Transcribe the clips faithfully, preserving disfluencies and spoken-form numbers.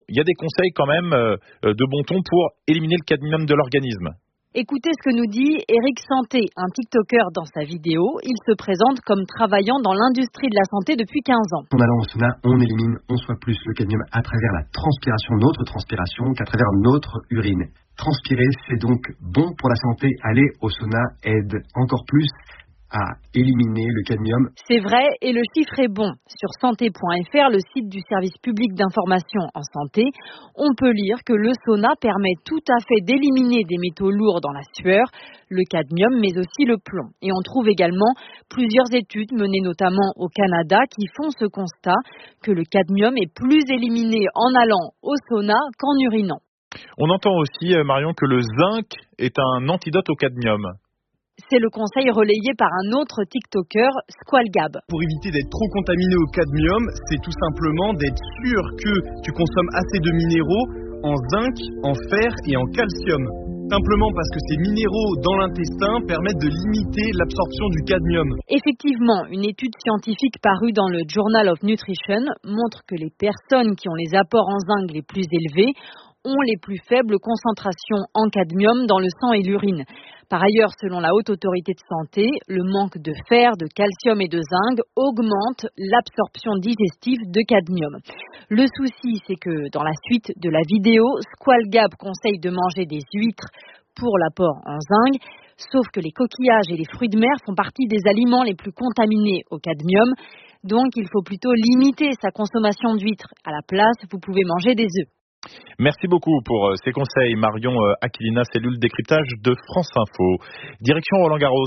il y a des conseils quand même euh, de bon ton pour éliminer le cadmium de l'organisme. Écoutez ce que nous dit Eric Santé, un TikToker dans sa vidéo. Il se présente comme travaillant dans l'industrie de la santé depuis quinze ans. En allant au sauna, on élimine onze fois plus le cadmium à travers la transpiration, notre transpiration, qu'à travers notre urine. Transpirer, c'est donc bon pour la santé. Aller au sauna aide encore plus à éliminer le cadmium. C'est vrai et le chiffre est bon. Sur santé point f r, le site du service public d'information en santé, on peut lire que le sauna permet tout à fait d'éliminer des métaux lourds dans la sueur, le cadmium mais aussi le plomb. Et on trouve également plusieurs études menées notamment au Canada qui font ce constat que le cadmium est plus éliminé en allant au sauna qu'en urinant. On entend aussi, Marion, que le zinc est un antidote au cadmium. C'est le conseil relayé par un autre TikToker, Squalgab. Pour éviter d'être trop contaminé au cadmium, c'est tout simplement d'être sûr que tu consommes assez de minéraux en zinc, en fer et en calcium. Simplement parce que ces minéraux dans l'intestin permettent de limiter l'absorption du cadmium. Effectivement, une étude scientifique parue dans le Journal of Nutrition montre que les personnes qui ont les apports en zinc les plus élevés ont les plus faibles concentrations en cadmium dans le sang et l'urine. Par ailleurs, selon la Haute Autorité de Santé, le manque de fer, de calcium et de zinc augmente l'absorption digestive de cadmium. Le souci, c'est que dans la suite de la vidéo, Squalgab conseille de manger des huîtres pour l'apport en zinc, sauf que les coquillages et les fruits de mer font partie des aliments les plus contaminés au cadmium, donc il faut plutôt limiter sa consommation d'huîtres. À la place, vous pouvez manger des œufs. Merci beaucoup pour ces conseils, Marion Aquilina, cellule décryptage de France Info. Direction Roland Garros.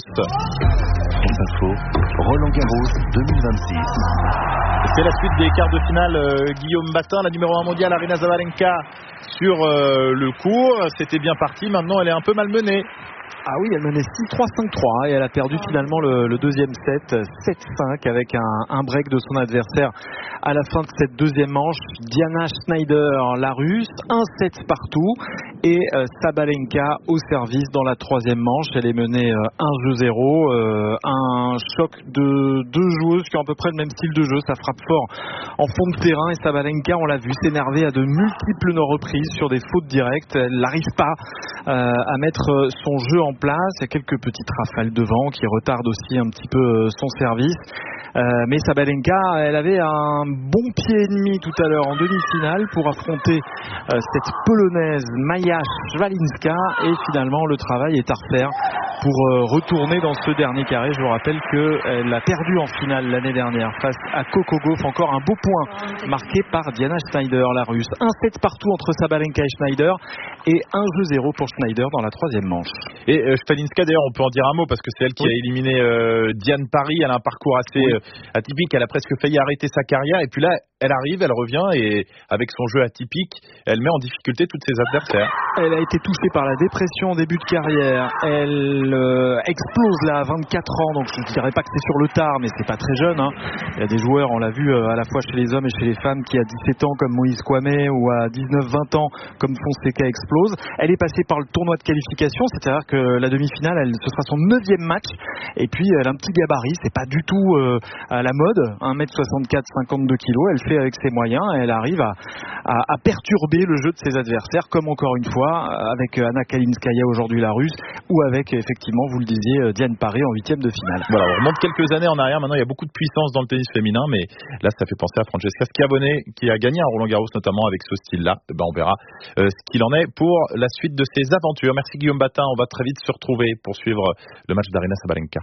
France Info, Roland Garros deux mille vingt-six. C'est la suite des quarts de finale. Euh, Guillaume Batin, la numéro un mondiale, Aryna Sabalenka sur euh, le court. C'était bien parti, maintenant elle est un peu malmenée. Ah oui, elle menait six trois cinq trois et elle a perdu finalement le, le deuxième set, sept cinq avec un, un break de son adversaire à la fin de cette deuxième manche. Diana Schneider, la russe, un set partout et euh, Sabalenka au service dans la troisième manche. Elle est menée euh, un jeu zéro, euh, un choc de deux joueuses qui ont à peu près le même style de jeu. Ça frappe fort en fond de terrain et Sabalenka, on l'a vu s'énerver à de multiples reprises sur des fautes directes. Elle n'arrive pas euh, à mettre son jeu en place. Il y a quelques petites rafales de vent qui retardent aussi un petit peu son service. Euh, mais Sabalenka, elle avait un bon pied et demi tout à l'heure en demi-finale pour affronter euh, cette polonaise Maja Szwalinska et finalement le travail est à refaire pour euh, retourner dans ce dernier carré. Je vous rappelle qu'elle a perdu en finale l'année dernière face à Coco Gauff. Encore un beau point marqué par Diana Schneider, la russe. Un set partout entre Sabalenka et Schneider et un jeu zéro pour Schneider dans la troisième manche. Et euh, Szwalinska, d'ailleurs, on peut en dire un mot parce que c'est elle qui oui. a éliminé euh, Diane Parry. Elle a un parcours assez oui. euh, atypique. Elle a presque failli arrêter sa carrière. Et puis là, elle arrive, elle revient et avec son jeu atypique, elle met en difficulté toutes ses adversaires. Elle a été touchée par la dépression en début de carrière. Elle euh, explose là à vingt-quatre ans. Donc je ne dirais pas que c'est sur le tard, mais c'est pas très jeune. Hein. Il y a des joueurs, on l'a vu euh, à la fois chez les hommes et chez les femmes, qui à dix-sept ans comme Moïse Kouamé ou à dix-neuf vingt ans comme Fonseca explose. Elle est passée par le tournoi de qualification, c'est-à-dire que la demi-finale, elle, ce sera son neuvième match. Et puis elle a un petit gabarit, c'est pas du tout euh, à la mode. un mètre soixante-quatre, cinquante-deux kilos. Elle fait avec ses moyens, elle arrive à, à, à perturber le jeu de ses adversaires, comme encore une fois avec Anna Kalinskaya aujourd'hui la russe, ou avec effectivement, vous le disiez, Diane Parry en huitième de finale. Voilà, on remonte quelques années en arrière, maintenant il y a beaucoup de puissance dans le tennis féminin, mais là ça fait penser à Francesca Schiavone qui a gagné à Roland Garros notamment avec ce style-là. Ben, on verra euh, ce qu'il en est pour la suite de ses aventures. Merci Guillaume Batin, on va très vite se retrouver pour suivre le match d'Aryna Sabalenka.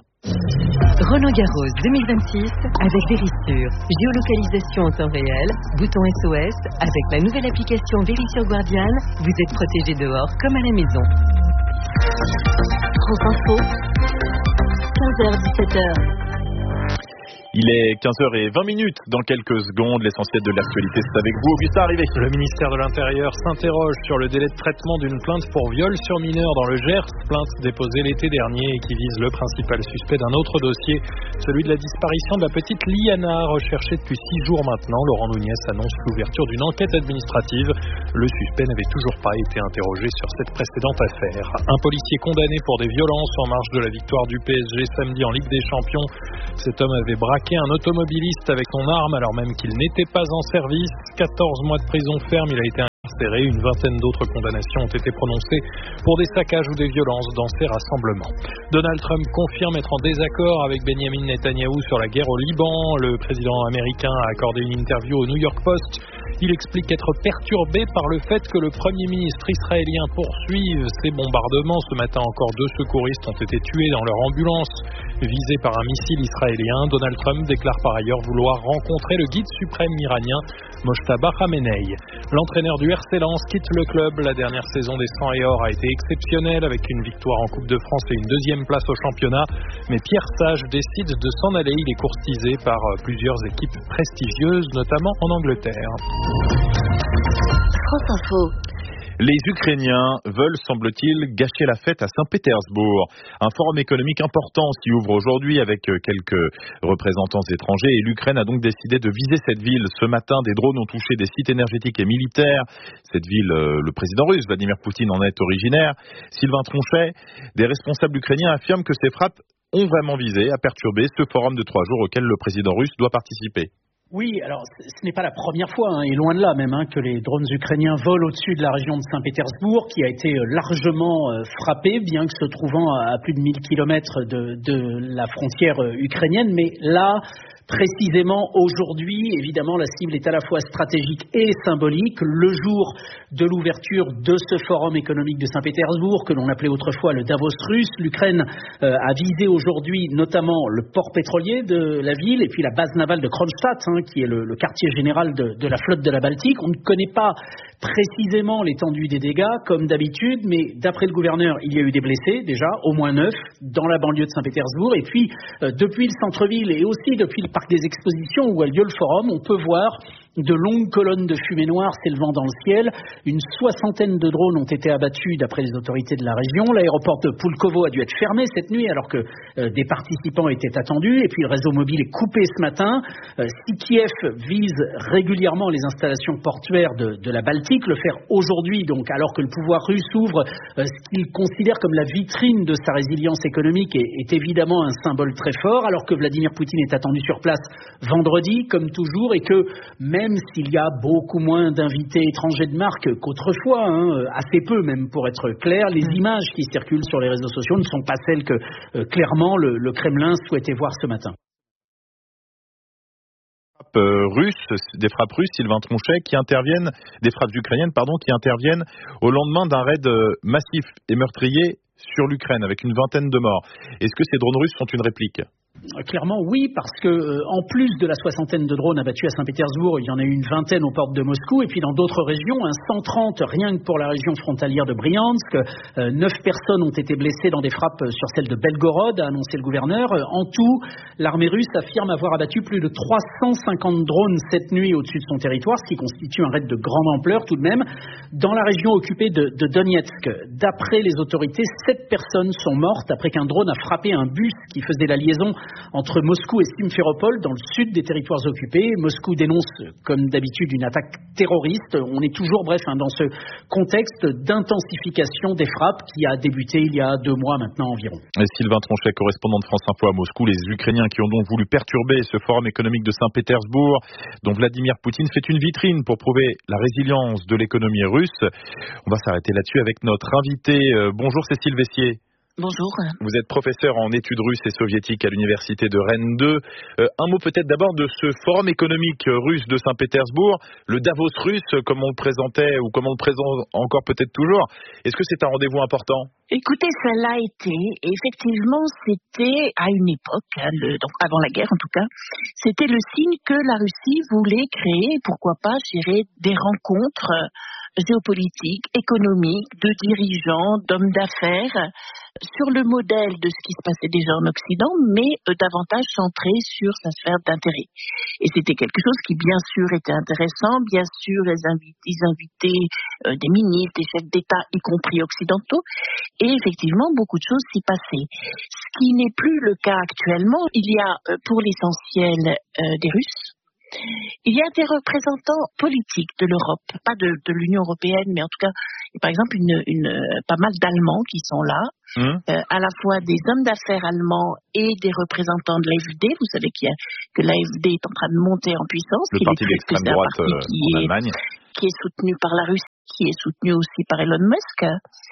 Roland Garros deux mille vingt-six avec Verisure. Géolocalisation en temps réel, bouton S O S. Avec la nouvelle application Verisure Guardian, vous êtes protégé dehors comme à la maison. France Info, quinze heures dix-sept heures. Il est quinze heures vingt dans quelques secondes. L'essentiel de l'actualité, c'est avec vous, Augustin Arrivé. Le ministère de l'Intérieur s'interroge sur le délai de traitement d'une plainte pour viol sur mineur dans le Gers. Plainte déposée l'été dernier et qui vise le principal suspect d'un autre dossier, celui de la disparition de la petite Liana, recherchée depuis six jours maintenant. Laurent Nunez annonce l'ouverture d'une enquête administrative. Le suspect n'avait toujours pas été interrogé sur cette précédente affaire. Un policier condamné pour des violences en marge de la victoire du P S G samedi en Ligue des Champions. Cet homme avait braqué un automobiliste avec son arme alors même qu'il n'était pas en service. quatorze mois de prison ferme, il a été incarcéré. Une vingtaine d'autres condamnations ont été prononcées pour des saccages ou des violences dans ces rassemblements. Donald Trump confirme être en désaccord avec Benjamin Netanyahou sur la guerre au Liban. Le président américain a accordé une interview au New York Post. Il explique être perturbé par le fait que le Premier ministre israélien poursuive ces bombardements. Ce matin encore, deux secouristes ont été tués dans leur ambulance visés par un missile israélien. Donald Trump déclare par ailleurs vouloir rencontrer le guide suprême iranien Mojtaba Khamenei. L'entraîneur du R C Lens quitte le club. La dernière saison des cent et or a été exceptionnelle avec une victoire en Coupe de France et une deuxième place au championnat. Mais Pierre Sage décide de s'en aller. Il est courtisé par plusieurs équipes prestigieuses, notamment en Angleterre. France Info. Les Ukrainiens veulent, semble-t-il, gâcher la fête à Saint-Pétersbourg. Un forum économique important s'y ouvre aujourd'hui avec quelques représentants étrangers et l'Ukraine a donc décidé de viser cette ville. Ce matin, des drones ont touché des sites énergétiques et militaires. Cette ville, le président russe, Vladimir Poutine, en est originaire. Sylvain Tronchet, des responsables ukrainiens affirment que ces frappes ont vraiment visé à perturber ce forum de trois jours auquel le président russe doit participer. Oui, alors ce n'est pas la première fois, hein, et loin de là même, hein, que les drones ukrainiens volent au-dessus de la région de Saint-Pétersbourg, qui a été largement euh, frappée, bien que se trouvant à, à plus de mille kilomètres de, de la frontière euh, ukrainienne. Mais là, précisément aujourd'hui, évidemment, la cible est à la fois stratégique et symbolique. Le jour de l'ouverture de ce forum économique de Saint-Pétersbourg, que l'on appelait autrefois le Davos russe, l'Ukraine euh, a visé aujourd'hui notamment le port pétrolier de la ville et puis la base navale de Kronstadt, hein, qui est le, le quartier général de, de la flotte de la Baltique. On ne connaît pas précisément l'étendue des dégâts, comme d'habitude, mais d'après le gouverneur, il y a eu des blessés, déjà, au moins neuf, dans la banlieue de Saint-Pétersbourg. Et puis, euh, depuis le centre-ville et aussi depuis le parc des expositions où a lieu le forum, on peut voir de longues colonnes de fumée noire s'élevant dans le ciel. Une soixantaine de drones ont été abattus d'après les autorités de la région. L'aéroport de Pulkovo a dû être fermé cette nuit alors que euh, des participants étaient attendus. Et puis le réseau mobile est coupé ce matin. Euh, si Kiev vise régulièrement les installations portuaires de, de la Baltique, le faire aujourd'hui, donc alors que le pouvoir russe ouvre euh, ce qu'il considère comme la vitrine de sa résilience économique, est, est évidemment un symbole très fort, alors que Vladimir Poutine est attendu sur place vendredi, comme toujours, et que même Même s'il y a beaucoup moins d'invités étrangers de marque qu'autrefois, hein, assez peu même pour être clair, les images qui circulent sur les réseaux sociaux ne sont pas celles que euh, clairement le, le Kremlin souhaitait voir ce matin. Euh, russes, des frappes russes, Sylvain Tronchet, qui interviennent, des frappes ukrainiennes, pardon, qui interviennent au lendemain d'un raid massif et meurtrier sur l'Ukraine avec une vingtaine de morts. Est-ce que ces drones russes sont une réplique ? Clairement oui, parce que euh, en plus de la soixantaine de drones abattus à Saint-Pétersbourg, il y en a eu une vingtaine aux portes de Moscou, et puis dans d'autres régions, un cent trente rien que pour la région frontalière de Briansk. Euh, neuf personnes ont été blessées dans des frappes sur celle de Belgorod, a annoncé le gouverneur. Euh, en tout, l'armée russe affirme avoir abattu plus de trois cent cinquante drones cette nuit au-dessus de son territoire, ce qui constitue un raid de grande ampleur tout de même. Dans la région occupée de, de Donetsk, d'après les autorités, sept personnes sont mortes après qu'un drone a frappé un bus qui faisait la liaison entre Moscou et Simferopol dans le sud des territoires occupés. Moscou dénonce comme d'habitude une attaque terroriste. On est toujours bref hein, dans ce contexte d'intensification des frappes qui a débuté il y a deux mois maintenant environ. Et Sylvain Tronchet, correspondant de France Info à Moscou, les Ukrainiens qui ont donc voulu perturber ce forum économique de Saint-Pétersbourg, dont Vladimir Poutine fait une vitrine pour prouver la résilience de l'économie russe. On va s'arrêter là-dessus avec notre invité. Euh, bonjour Cécile Vessier. Bonjour. Vous êtes professeur en études russes et soviétiques à l'université de Rennes deux. Euh, un mot peut-être d'abord de ce forum économique russe de Saint-Pétersbourg, le Davos russe, comme on le présentait ou comme on le présente encore peut-être toujours. Est-ce que c'est un rendez-vous important ? Écoutez, ça l'a été. Effectivement, c'était à une époque, hein, le, donc avant la guerre en tout cas, c'était le signe que la Russie voulait créer, pourquoi pas, gérer des rencontres géopolitiques, économiques, de dirigeants, d'hommes d'affaires, sur le modèle de ce qui se passait déjà en Occident, mais euh, davantage centré sur sa sphère d'intérêt. Et c'était quelque chose qui, bien sûr, était intéressant. Bien sûr, les invités, ils invitaient euh, des ministres, des chefs d'État, y compris occidentaux. Et effectivement, beaucoup de choses s'y passaient. Ce qui n'est plus le cas actuellement. Il y a, euh, pour l'essentiel, euh, des Russes. Il y a des représentants politiques de l'Europe, pas de, de l'Union européenne, mais en tout cas, il y a par exemple une, une, pas mal d'Allemands qui sont là, mmh. euh, à la fois des hommes d'affaires allemands et des représentants de l'A F D. Vous savez qu'il y a, que l'A F D est en train de monter en puissance. Le parti d'extrême droite euh, en Allemagne. qui est soutenu par la Russie, qui est soutenu aussi par Elon Musk,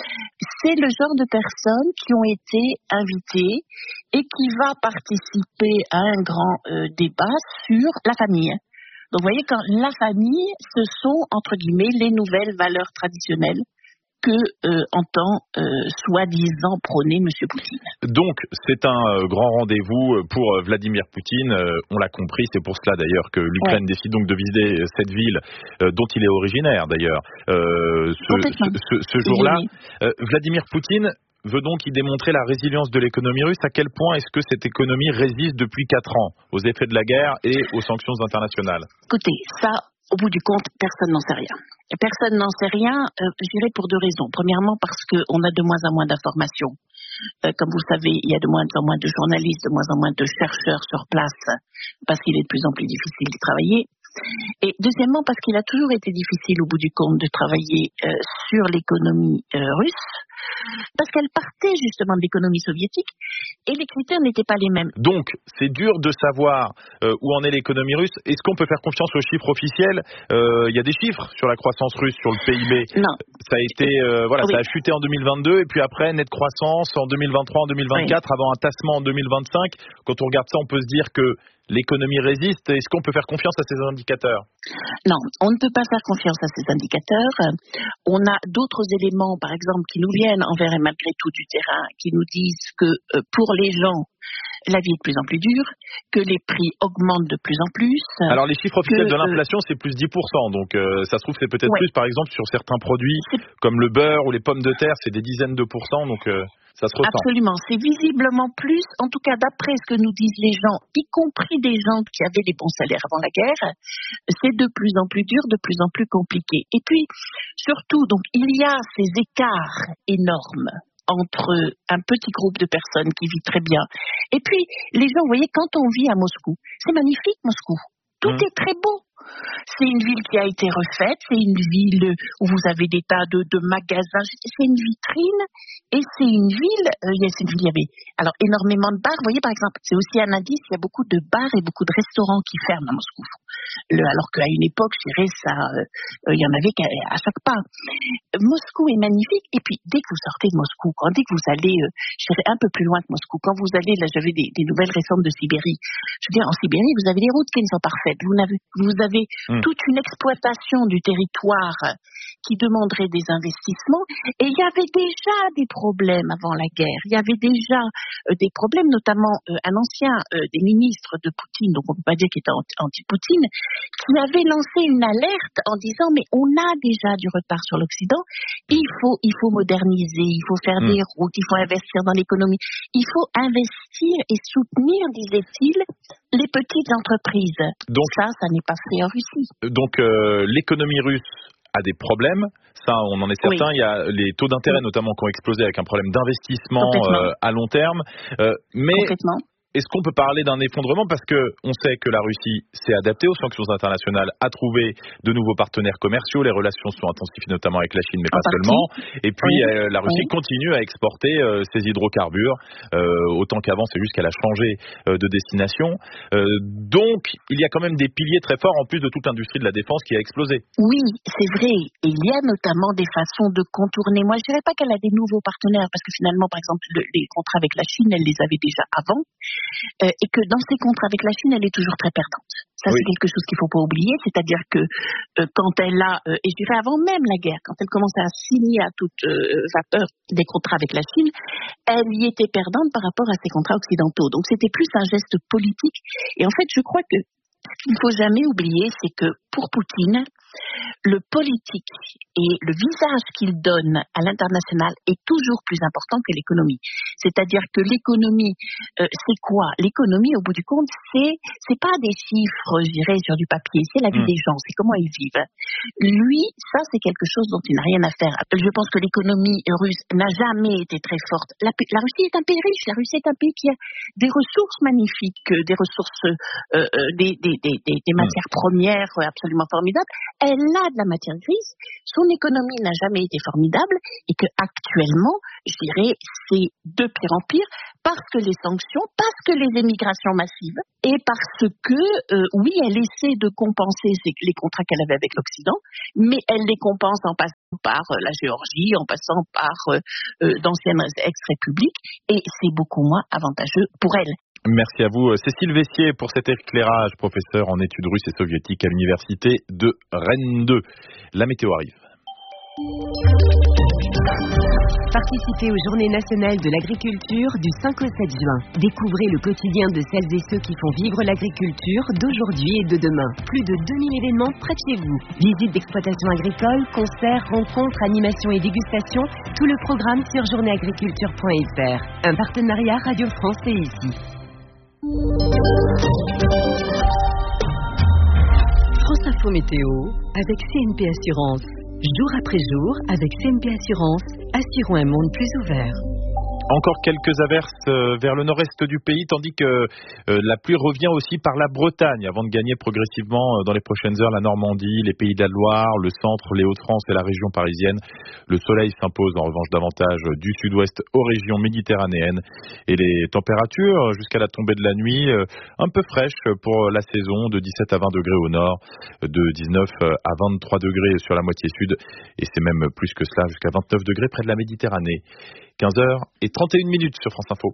c'est le genre de personnes qui ont été invitées et qui va participer à un grand euh, débat sur la famille. Donc, vous voyez, quand la famille, ce sont, entre guillemets, les nouvelles valeurs traditionnelles que euh, entend euh, soi-disant prôner M. Poutine. Donc, c'est un euh, grand rendez-vous pour euh, Vladimir Poutine. Euh, on l'a compris, c'est pour cela d'ailleurs que l'Ukraine ouais. décide donc de viser cette ville euh, dont il est originaire d'ailleurs. Euh, ce, ce, ce, ce jour-là, euh, Vladimir Poutine veut donc y démontrer la résilience de l'économie russe. À quel point est-ce que cette économie résiste depuis quatre ans aux effets de la guerre et aux sanctions internationales? Écoutez, ça, au bout du compte, personne n'en sait rien. Personne n'en sait rien, euh, je dirais pour deux raisons. Premièrement, parce qu'on a de moins en moins d'informations. Euh, comme vous le savez, il y a de moins en moins de journalistes, de moins en moins de chercheurs sur place, parce qu'il est de plus en plus difficile de travailler. Et deuxièmement, parce qu'il a toujours été difficile, au bout du compte, de travailler euh, sur l'économie euh, russe, parce qu'elle partait justement de l'économie soviétique, et les critères n'étaient pas les mêmes. Donc, c'est dur de savoir euh, où en est l'économie russe. Est-ce qu'on peut faire confiance aux chiffres officiels? Il euh, y a des chiffres sur la croissance russe, sur le P I B. Non. Ça a été, euh, voilà, oui. ça a chuté en deux mille vingt-deux, et puis après, nette croissance en deux mille vingt-trois, en deux mille vingt-quatre, oui. avant un tassement en deux mille vingt-cinq. Quand on regarde ça, on peut se dire que l'économie résiste. Est-ce qu'on peut faire confiance à ces indicateurs? Non, on ne peut pas faire confiance à ces indicateurs. On a d'autres éléments, par exemple, qui nous viennent envers et malgré tout du terrain, qui nous disent que euh, pour les gens, la vie est de plus en plus dure, que les prix augmentent de plus en plus. Alors les chiffres officiels que, de l'inflation, c'est plus dix pour cent, donc euh, ça se trouve c'est peut-être ouais. plus, par exemple, sur certains produits comme le beurre ou les pommes de terre, c'est des dizaines de pourcents, donc euh, ça se ressent. Absolument, c'est visiblement plus, en tout cas d'après ce que nous disent les gens, y compris des gens qui avaient des bons salaires avant la guerre, c'est de plus en plus dur, de plus en plus compliqué. Et puis, surtout, donc il y a ces écarts énormes entre un petit groupe de personnes qui vit très bien. Et puis, les gens, vous voyez, quand on vit à Moscou, c'est magnifique Moscou. Tout mmh. est très beau. C'est une ville qui a été refaite, c'est une ville où vous avez des tas de, de magasins, c'est une vitrine et c'est une ville, euh, il y a une ville, il y avait alors énormément de bars. Vous voyez par exemple, c'est aussi un indice, il y a beaucoup de bars et beaucoup de restaurants qui ferment à Moscou. Le, alors qu'à une époque, je dirais, ça, euh, il y en avait à, à chaque pas. Moscou est magnifique et puis dès que vous sortez de Moscou, quand dès que vous allez, euh, je dirais un peu plus loin que Moscou, quand vous allez, là j'avais des, des nouvelles récentes de Sibérie. Je veux dire, en Sibérie, vous avez des routes qui ne sont parfaites, vous avez, vous avez Mmh. toute une exploitation du territoire qui demanderait des investissements. Et il y avait déjà des problèmes avant la guerre. Il y avait déjà euh, des problèmes, notamment euh, un ancien euh, des ministres de Poutine, donc on ne peut pas dire qu'il était anti-Poutine, qui avait lancé une alerte en disant mais on a déjà du retard sur l'Occident, il faut, il faut moderniser, il faut faire mmh. des routes, il faut investir dans l'économie, il faut investir et soutenir, disait-il, les petites entreprises. Donc ça, ça n'est pas fait en Russie. Donc euh, l'économie russe a des problèmes, ça on en est certain, oui. Il y a les taux d'intérêt oui. notamment qui ont explosé avec un problème d'investissement euh, à long terme, euh, mais est-ce qu'on peut parler d'un effondrement parce que on sait que la Russie s'est adaptée aux sanctions internationales, a trouvé de nouveaux partenaires commerciaux, les relations sont intensifiées notamment avec la Chine, mais en pas partie. seulement. Et puis oui. euh, la Russie oui. continue à exporter euh, ses hydrocarbures, euh, autant qu'avant, c'est juste qu'elle a changé euh, de destination. Euh, donc il y a quand même des piliers très forts en plus de toute l'industrie de la défense qui a explosé. Oui, c'est vrai. Et il y a notamment des façons de contourner. Moi, je dirais pas qu'elle a des nouveaux partenaires parce que finalement, par exemple, le, les contrats avec la Chine, elle les avait déjà avant. Euh, et que dans ces contrats avec la Chine, elle est toujours très perdante. Ça, oui. c'est quelque chose qu'il ne faut pas oublier, c'est-à-dire que euh, quand elle a, euh, et je dirais avant même la guerre, quand elle commençait à signer à toute euh, vapeur des contrats avec la Chine, elle y était perdante par rapport à ces contrats occidentaux. Donc c'était plus un geste politique. Et en fait, je crois que ce qu'il ne faut jamais oublier, c'est que pour Poutine, le politique et le visage qu'il donne à l'international est toujours plus important que l'économie. C'est-à-dire que l'économie, euh, c'est quoi? L'économie, au bout du compte, c'est c'est pas des chiffres, je dirais, sur du papier. C'est la vie mmh. des gens, c'est comment ils vivent. Lui, ça, c'est quelque chose dont il n'a rien à faire. Je pense que l'économie russe n'a jamais été très forte. La, la Russie est un pays riche. La Russie est un pays qui a des ressources magnifiques, des ressources, euh, euh, des, des, des, des, des matières premières absolument formidables. elle a de la matière grise, son économie n'a jamais été formidable et que actuellement, je dirais, c'est de pire en pire parce que les sanctions, parce que les émigrations massives et parce que, euh, oui, elle essaie de compenser les contrats qu'elle avait avec l'Occident, mais elle les compense en passant par euh, la Géorgie, en passant par euh, euh, d'anciennes ex-républiques et c'est beaucoup moins avantageux pour elle. Merci à vous, Cécile Vessier, pour cet éclairage, professeur en études russes et soviétiques à l'université de Rennes deux. La météo arrive. Participez aux Journées nationales de l'agriculture du cinq au sept juin. Découvrez le quotidien de celles et ceux qui font vivre l'agriculture d'aujourd'hui et de demain. Plus de deux mille événements près de chez vous. Visites d'exploitation agricole, concerts, rencontres, animations et dégustations. Tout le programme sur journée agriculture point f r. Un partenariat Radio France et ici. France Info Météo avec C N P Assurance. Jour après jour, avec C N P Assurance, assurons un monde plus ouvert. Encore quelques averses vers le nord-est du pays, tandis que la pluie revient aussi par la Bretagne, avant de gagner progressivement dans les prochaines heures la Normandie, les Pays de la Loire, le centre, les Hauts-de-France et la région parisienne. Le soleil s'impose en revanche davantage du sud-ouest aux régions méditerranéennes. Et les températures, jusqu'à la tombée de la nuit, un peu fraîches pour la saison, de dix-sept à vingt degrés au nord, de dix-neuf à vingt-trois degrés sur la moitié sud, et c'est même plus que cela, jusqu'à vingt-neuf degrés près de la Méditerranée. quinze heures et trente et une minutes sur France Info.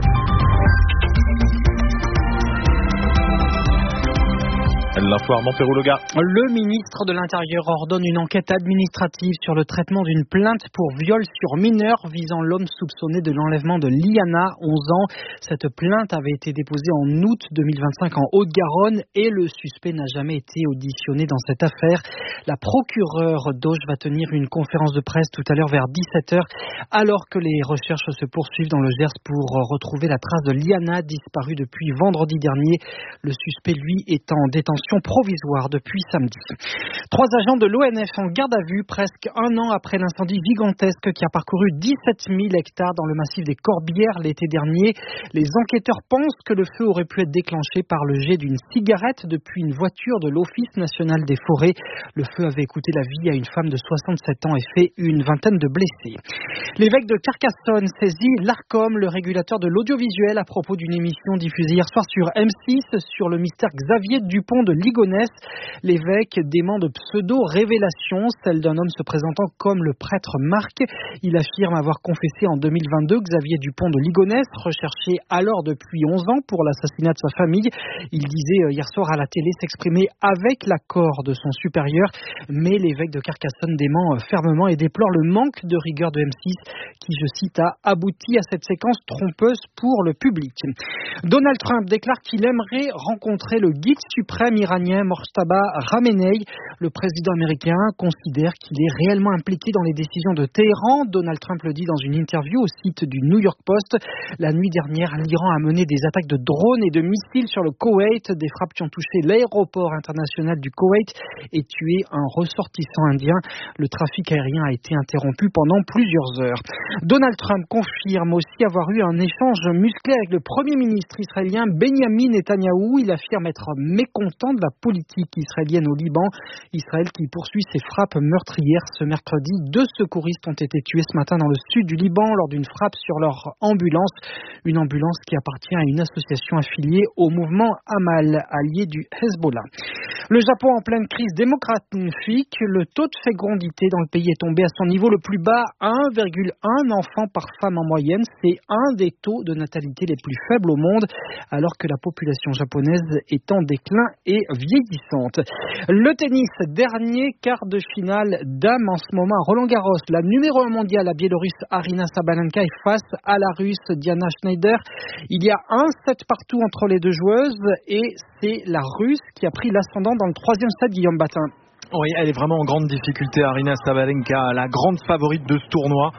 L'info Armand Perrouloga. Le ministre de l'Intérieur ordonne une enquête administrative sur le traitement d'une plainte pour viol sur mineur visant l'homme soupçonné de l'enlèvement de Liana, onze ans. Cette plainte avait été déposée en août deux mille vingt-cinq en Haute-Garonne et le suspect n'a jamais été auditionné dans cette affaire. La procureure d'Auge va tenir une conférence de presse tout à l'heure vers dix-sept heures alors que les recherches se poursuivent dans le Gers pour retrouver la trace de Liana disparue depuis vendredi dernier. Le suspect, lui, est en détention provisoire depuis samedi. Trois agents de l'O N F en garde à vue presque un an après l'incendie gigantesque qui a parcouru dix-sept mille hectares dans le massif des Corbières l'été dernier. Les enquêteurs pensent que le feu aurait pu être déclenché par le jet d'une cigarette depuis une voiture de l'Office national des forêts. Le feu avait coûté la vie à une femme de soixante-sept ans et fait une vingtaine de blessés. L'évêque de Carcassonne saisit l'Arcom, le régulateur de l'audiovisuel, à propos d'une émission diffusée hier soir sur M six sur le mystère Xavier Dupont de Ligonnès. L'évêque dément de pseudo-révélations, celle d'un homme se présentant comme le prêtre Marc. Il affirme avoir confessé en deux mille vingt-deux Xavier Dupont de Ligonnès, recherché alors depuis onze ans pour l'assassinat de sa famille. Il disait hier soir à la télé s'exprimer avec l'accord de son supérieur, mais l'évêque de Carcassonne dément fermement et déplore le manque de rigueur de M six qui, je cite, a abouti à cette séquence trompeuse pour le public. Donald Trump déclare qu'il aimerait rencontrer le guide suprême iranien Mojtaba Khamenei. Le président américain considère qu'il est réellement impliqué dans les décisions de Téhéran. Donald Trump le dit dans une interview au site du New York Post. La nuit dernière, l'Iran a mené des attaques de drones et de missiles sur le Koweït, des frappes qui ont touché l'aéroport international du Koweït et tué un ressortissant indien. Le trafic aérien a été interrompu pendant plusieurs heures. Donald Trump confirme aussi avoir eu un échange musclé avec le Premier ministre israélien Benjamin Netanyahou. Il affirme être mécontent de la politique israélienne au Liban. Israël qui poursuit ses frappes meurtrières ce mercredi. Deux secouristes ont été tués ce matin dans le sud du Liban lors d'une frappe sur leur ambulance. Une ambulance qui appartient à une association affiliée au mouvement Amal, allié du Hezbollah. Le Japon en pleine crise démographique. Le taux de fécondité dans le pays est tombé à son niveau le plus bas, un virgule un enfant par femme en moyenne. C'est un des taux de natalité les plus faibles au monde, alors que la population japonaise est en déclin et vieillissante. Le tennis, dernier quart de finale dames en ce moment à Roland-Garros. La numéro un mondiale, la Biélorusse Aryna Sabalenka, est face à la Russe Diana Schneider. Il y a un set partout entre les deux joueuses et c'est la Russe qui a pris l'ascendant dans le troisième set, Guillaume Batin. Oui, elle est vraiment en grande difficulté, Aryna Sabalenka, la grande favorite de ce tournoi.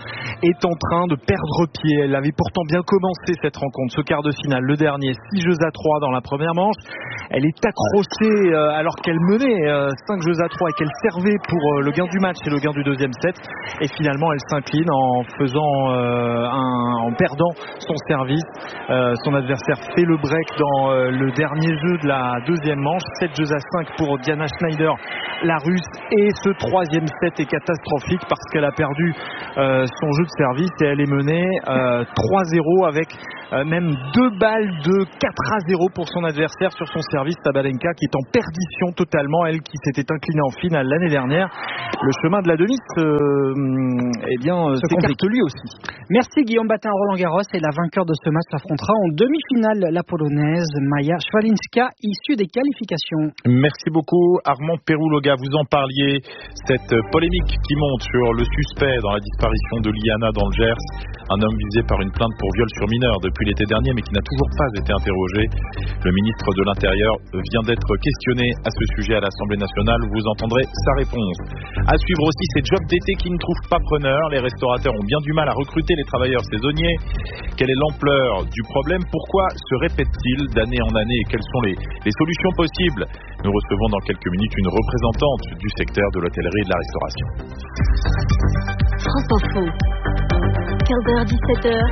est en train de perdre pied. Elle avait pourtant bien commencé cette rencontre, ce quart de finale, le dernier, six jeux à trois dans la première manche. Elle est accrochée euh, alors qu'elle menait euh, cinq jeux à trois et qu'elle servait pour euh, le gain du match et le gain du deuxième set. Et finalement, elle s'incline en faisant euh, un, en perdant son service. Euh, son adversaire fait le break dans euh, le dernier jeu de la deuxième manche. sept jeux à cinq pour Diana Schneider, la Russe. Et ce troisième set est catastrophique parce qu'elle a perdu euh, son jeu de service et elle est menée euh, trois zéro avec euh, même deux balles de quatre à zéro pour son adversaire sur son service. Sabalenka qui est en perdition totalement, elle qui s'était inclinée en finale l'année dernière. Le chemin de la demi euh, eh bien, euh, s'écarte lui aussi. Merci Guillaume Batin. Roland Garros et la vainqueur de ce match s'affrontera en demi-finale la polonaise Maja Swialinska, issue des qualifications. Merci beaucoup Armand Perouloga. Vous en parliez, cette polémique qui monte sur le suspect dans la disparition de Liana dans le Gers, un homme visé par une plainte pour viol sur mineur depuis l'été dernier mais qui n'a toujours pas été interrogé. Le ministre de l'Intérieur vient d'être questionné à ce sujet à l'Assemblée nationale. Vous entendrez sa réponse. À suivre aussi ces jobs d'été qui ne trouvent pas preneur. Les restaurateurs ont bien du mal à recruter les travailleurs saisonniers. Quelle est l'ampleur du problème? Pourquoi se répète-t-il d'année en année? Et quelles sont les, les solutions possibles? Nous recevons dans quelques minutes une représentante du secteur de l'hôtellerie et de la restauration. France Info, quinze heures dix-sept heures.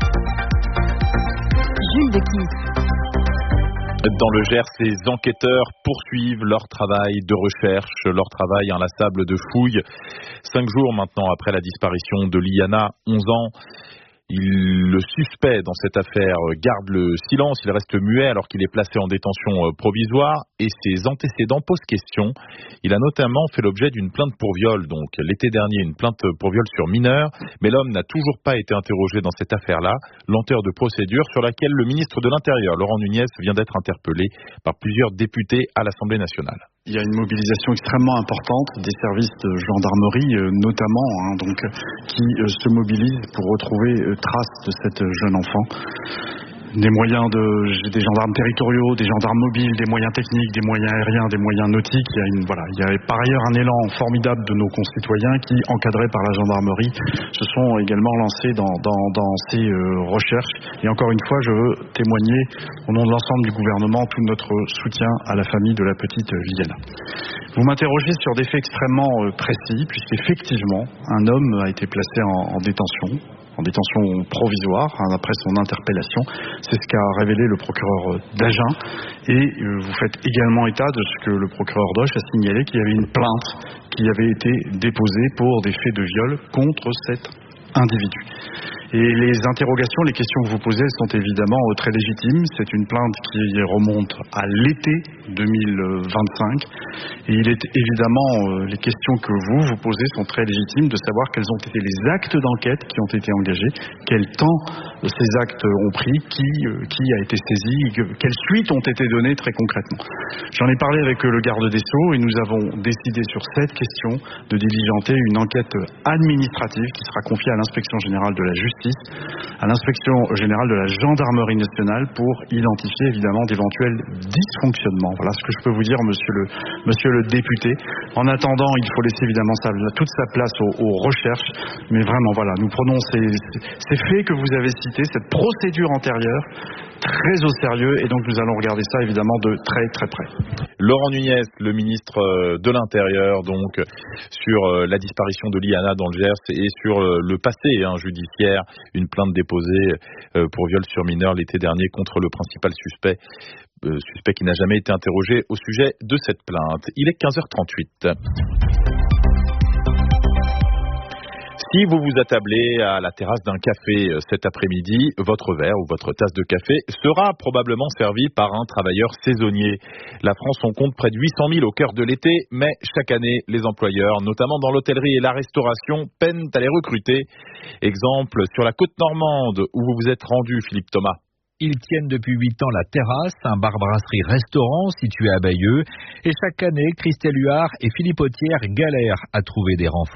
Jules Dequisse. Dans le Gers, les enquêteurs poursuivent leur travail de recherche, leur travail inlassable de fouille. Cinq jours maintenant après la disparition de Liana, onze ans, il, le suspect dans cette affaire garde le silence, il reste muet alors qu'il est placé en détention provisoire et ses antécédents posent question. Il a notamment fait l'objet d'une plainte pour viol, donc l'été dernier une plainte pour viol sur mineur, mais l'homme n'a toujours pas été interrogé dans cette affaire-là, lenteur de procédure sur laquelle le ministre de l'Intérieur, Laurent Nunez, vient d'être interpellé par plusieurs députés à l'Assemblée nationale. Il y a une mobilisation extrêmement importante des services de gendarmerie, euh, notamment, hein, donc, qui euh, se mobilisent pour retrouver euh, trace de cette jeune enfant. Des moyens de, des gendarmes territoriaux, des gendarmes mobiles, des moyens techniques, des moyens aériens, des moyens nautiques. Il y a une, voilà, il y a par ailleurs un élan formidable de nos concitoyens qui, encadrés par la gendarmerie, se sont également lancés dans, dans, dans ces euh, recherches. Et encore une fois, je veux témoigner au nom de l'ensemble du gouvernement tout notre soutien à la famille de la petite Liana. Vous m'interrogez sur des faits extrêmement euh, précis, puisqu'effectivement, un homme a été placé en, en détention. en détention provisoire, hein, après son interpellation. C'est ce qu'a révélé le procureur d'Agen. Et euh, vous faites également état de ce que le procureur d'Auch a signalé, qu'il y avait une plainte qui avait été déposée pour des faits de viol contre cet individu. Et les interrogations, les questions que vous posez, elles sont évidemment très légitimes. C'est une plainte qui remonte à l'été deux mille vingt-cinq. Et il est évidemment, euh, les questions que vous, vous posez sont très légitimes de savoir quels ont été les actes d'enquête qui ont été engagés, quel temps ces actes ont pris, qui, euh, qui a été saisi, que, quelles suites ont été données très concrètement. J'en ai parlé avec euh, le garde des Sceaux et nous avons décidé sur cette question de diligenter une enquête administrative qui sera confiée à l'inspection générale de la justice, à l'inspection générale de la gendarmerie nationale pour identifier évidemment d'éventuels dysfonctionnements. Voilà ce que je peux vous dire, monsieur le, monsieur le député. En attendant, il faut laisser évidemment sa, toute sa place aux, aux recherches, mais vraiment voilà, nous prenons ces, ces faits que vous avez cités, cette procédure antérieure, très au sérieux, et donc nous allons regarder ça évidemment de très très près. Laurent Nunez, le ministre de l'Intérieur, donc sur la disparition de Liana dans le Gers et sur le passé hein, judiciaire, une plainte déposée pour viol sur mineur l'été dernier contre le principal suspect, euh, suspect qui n'a jamais été interrogé au sujet de cette plainte. Il est quinze heures trente-huit. Si vous vous attablez à la terrasse d'un café cet après-midi, votre verre ou votre tasse de café sera probablement servi par un travailleur saisonnier. La France en compte près de huit cent mille au cœur de l'été, mais chaque année, les employeurs, notamment dans l'hôtellerie et la restauration, peinent à les recruter. Exemple sur la côte normande où vous vous êtes rendu, Philippe Thomas. Ils tiennent depuis huit ans la Terrasse, un bar-brasserie-restaurant situé à Bayeux. Et chaque année, Christelle Huard et Philippe Autière galèrent à trouver des renforts.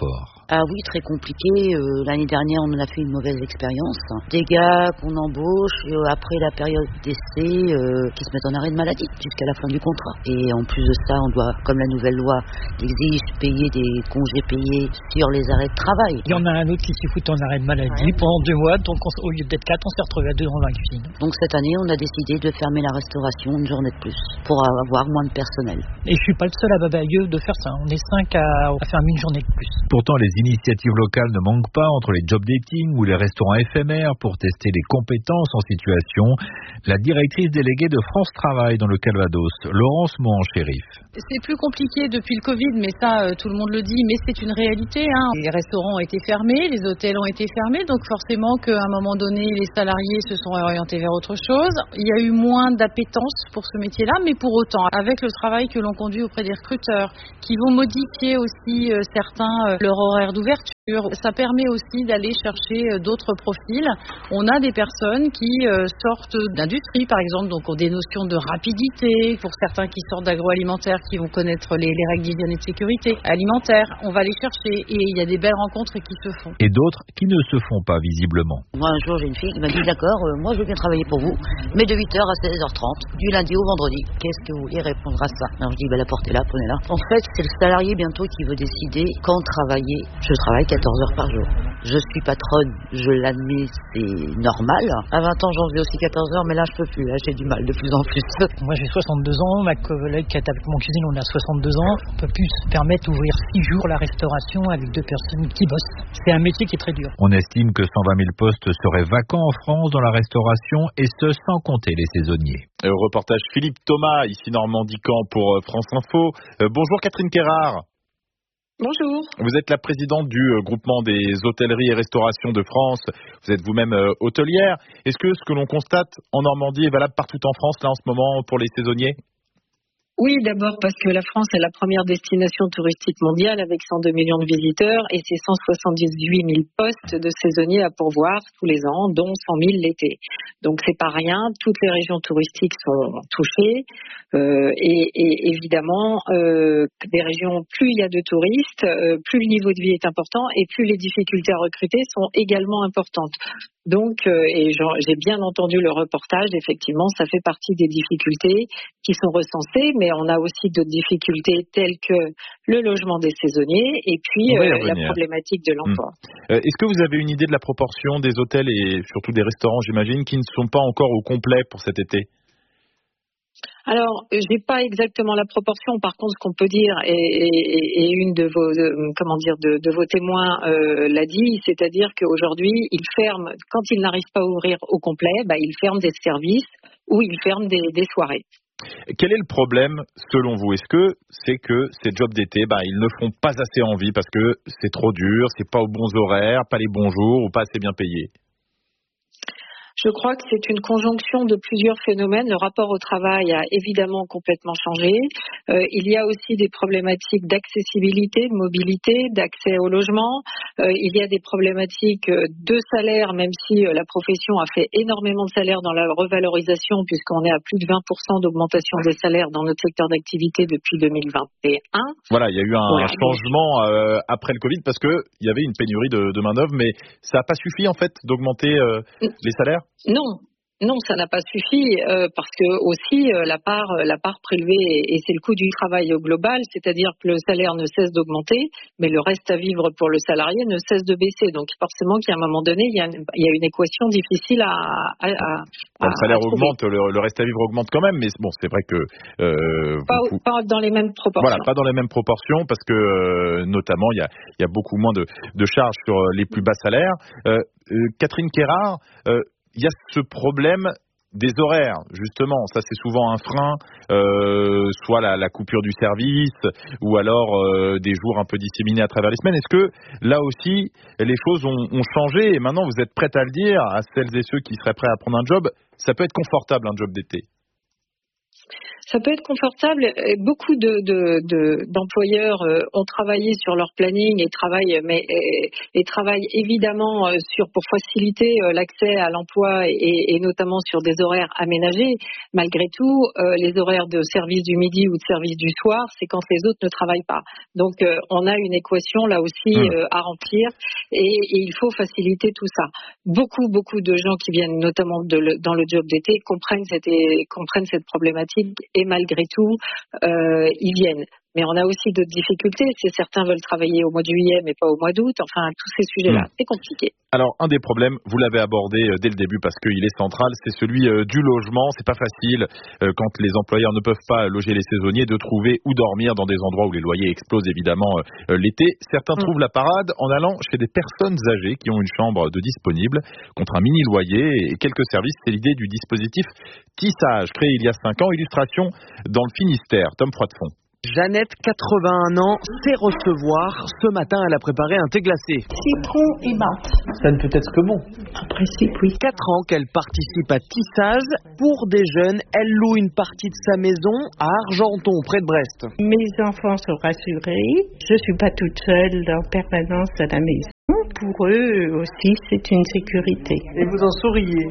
Ah oui, très compliqué. Euh, l'année dernière, on en a fait une mauvaise expérience. Des gars qu'on embauche euh, après la période d'essai euh, qui se mettent en arrêt de maladie jusqu'à la fin du contrat. Et en plus de ça, on doit, comme la nouvelle loi l'exige, payer des congés payés sur les arrêts de travail. Il y en a un autre qui s'est foutu en arrêt de maladie ouais. pendant deux mois, donc on, au lieu d'être quatre, on s'est retrouvé à deux dans la cuisine. Donc cette année, on a décidé de fermer la restauration une journée de plus pour avoir moins de personnel. Et je suis pas le seul à Babailleux de faire ça. On est cinq à, à fermer une journée de plus. Pourtant, les initiatives locales ne manquent pas entre les job dating ou les restaurants éphémères pour tester les compétences en situation. La directrice déléguée de France Travail dans le Calvados, Laurence Mohan-Chérif. C'est plus compliqué depuis le Covid, mais ça, euh, tout le monde le dit, mais c'est une réalité. Hein. Les restaurants ont été fermés, les hôtels ont été fermés, donc forcément qu'à un moment donné, les salariés se sont orientés vers autre chose. Il y a eu moins d'appétence pour ce métier-là, mais pour autant, avec le travail que l'on conduit auprès des recruteurs, qui vont modifier aussi euh, certains euh, leur horaire d'ouverture, ça permet aussi d'aller chercher d'autres profils. On a des personnes qui euh, sortent d'industrie, par exemple, donc ont des notions de rapidité. Pour certains qui sortent d'agroalimentaire, qui vont connaître les, les règles d'hygiène et de sécurité alimentaire, on va les chercher et il y a des belles rencontres qui se font. Et d'autres qui ne se font pas visiblement. Moi, un jour, j'ai une fille qui m'a dit, d'accord, euh, moi je veux bien travailler pour vous, mais de huit heures à seize heures trente, du lundi au vendredi. Qu'est-ce que vous voulez répondre à ça? Alors je dis, bah, la portez là, prenez-la. En fait, c'est le salarié bientôt qui veut décider quand travailler. Je travaille quatorze heures par jour. Je suis patronne, je l'admets, c'est normal. À vingt ans, j'en faisais aussi quatorze heures, mais là, je peux plus. Là, j'ai du mal de plus en plus. Moi, j'ai soixante-deux ans. Ma collègue qui est avec mon cuisine, on a soixante-deux ans. On peut plus se permettre d'ouvrir six jours la restauration avec deux personnes qui bossent. C'est un métier qui est très dur. On estime que cent vingt mille postes seraient vacants en France dans la restauration, et ce, sans compter les saisonniers. Euh, reportage Philippe Thomas, ici Normandie-Camp pour euh, France Info. Euh, bonjour Catherine Kérard. Bonjour. Vous êtes la présidente du euh, groupement des hôtelleries et restaurations de France. Vous êtes vous-même euh, hôtelière. Est-ce que ce que l'on constate en Normandie est valable partout en France, là, en ce moment, pour les saisonniers ? Oui, d'abord parce que la France est la première destination touristique mondiale avec cent deux millions de visiteurs et ses cent soixante-dix-huit mille postes de saisonniers à pourvoir tous les ans, dont cent mille l'été. Donc c'est pas rien, toutes les régions touristiques sont touchées euh, et, et évidemment euh, des régions, plus il y a de touristes, euh, plus le niveau de vie est important et plus les difficultés à recruter sont également importantes. Donc, euh, et j'ai bien entendu le reportage, effectivement, ça fait partie des difficultés qui sont recensées, mais on a aussi d'autres difficultés telles que le logement des saisonniers et puis euh, la problématique de l'emploi. Mmh. Euh, est-ce que vous avez une idée de la proportion des hôtels et surtout des restaurants, j'imagine, qui ne sont pas encore au complet pour cet été ? Alors, j'ai pas exactement la proportion. Par contre, ce qu'on peut dire, et, et, et une de vos, de, comment dire, de, de vos témoins euh, l'a dit, c'est-à-dire qu'aujourd'hui, ils ferment, quand ils n'arrivent pas à ouvrir au complet, bah, ils ferment des services ou ils ferment des, des soirées. Quel est le problème, selon vous ? Est-ce que c'est que ces jobs d'été, bah, ils ne font pas assez envie parce que c'est trop dur, c'est pas aux bons horaires, pas les bons jours ou pas assez bien payé ? Je crois que c'est une conjonction de plusieurs phénomènes. Le rapport au travail a évidemment complètement changé. Euh, il y a aussi des problématiques d'accessibilité, de mobilité, d'accès au logement. Euh, il y a des problématiques de salaire, même si euh, la profession a fait énormément de salaire dans la revalorisation, puisqu'on est à plus de vingt pour cent d'augmentation des salaires dans notre secteur d'activité depuis deux mille vingt et un. Voilà, il y a eu un voilà. changement euh, après le Covid parce qu'il y avait une pénurie de, de main-d'œuvre, mais ça n'a pas suffi en fait d'augmenter euh, les salaires ? Non, non, ça n'a pas suffi euh, parce que aussi euh, la part, la part prélevée et, et c'est le coût du travail au global, c'est-à-dire que le salaire ne cesse d'augmenter, mais le reste à vivre pour le salarié ne cesse de baisser. Donc forcément qu'à un moment donné, il y a une, il y a une équation difficile à. à, à bon, le salaire augmente, le, le reste à vivre augmente quand même, mais bon, c'est vrai que euh, pas, vous, pas dans les mêmes proportions. Voilà, pas dans les mêmes proportions parce que euh, notamment il y a, il y a beaucoup moins de, de charges sur les plus bas salaires. Euh, euh, Catherine Kérard. Euh, Il y a ce problème des horaires, justement. Ça, c'est souvent un frein, euh, soit la, la coupure du service, ou alors euh, des jours un peu disséminés à travers les semaines. Est-ce que, là aussi, les choses ont, ont changé et maintenant, vous êtes prête à le dire à celles et ceux qui seraient prêts à prendre un job, ça peut être confortable, un job d'été ? Ça peut être confortable. Beaucoup de, de, de, d'employeurs euh, ont travaillé sur leur planning et travaillent, mais et, et travaillent évidemment euh, sur pour faciliter euh, l'accès à l'emploi et, et notamment sur des horaires aménagés. Malgré tout, euh, les horaires de service du midi ou de service du soir, c'est quand les autres ne travaillent pas. Donc, euh, on a une équation là aussi euh, à remplir et, et il faut faciliter tout ça. Beaucoup, beaucoup de gens qui viennent notamment de le, dans le job d'été comprennent cette, comprennent cette problématique et malgré tout, euh, ils viennent. Mais on a aussi d'autres difficultés. Si certains veulent travailler au mois de juillet, mais pas au mois d'août, enfin, tous ces sujets-là, mmh. c'est compliqué. Alors, un des problèmes, vous l'avez abordé dès le début parce qu'il est central, c'est celui du logement. C'est pas facile, quand les employeurs ne peuvent pas loger les saisonniers, de trouver où dormir dans des endroits où les loyers explosent évidemment l'été. Certains mmh. trouvent la parade en allant chez des personnes âgées qui ont une chambre de disponible contre un mini loyer et quelques services. C'est l'idée du dispositif Tissage, créé il y a cinq ans, illustration dans le Finistère. Tom Froidefond. Jeannette, quatre-vingt-un ans, sait recevoir. Ce matin, elle a préparé un thé glacé. Citron et menthe. Ça ne peut être que bon. En principe, oui. Quatre ans qu'elle participe à Tissage. Pour des jeunes, elle loue une partie de sa maison à Argenton, près de Brest. Mes enfants sont rassurés. Je ne suis pas toute seule en permanence à la maison. Pour eux aussi, c'est une sécurité. Et vous en souriez?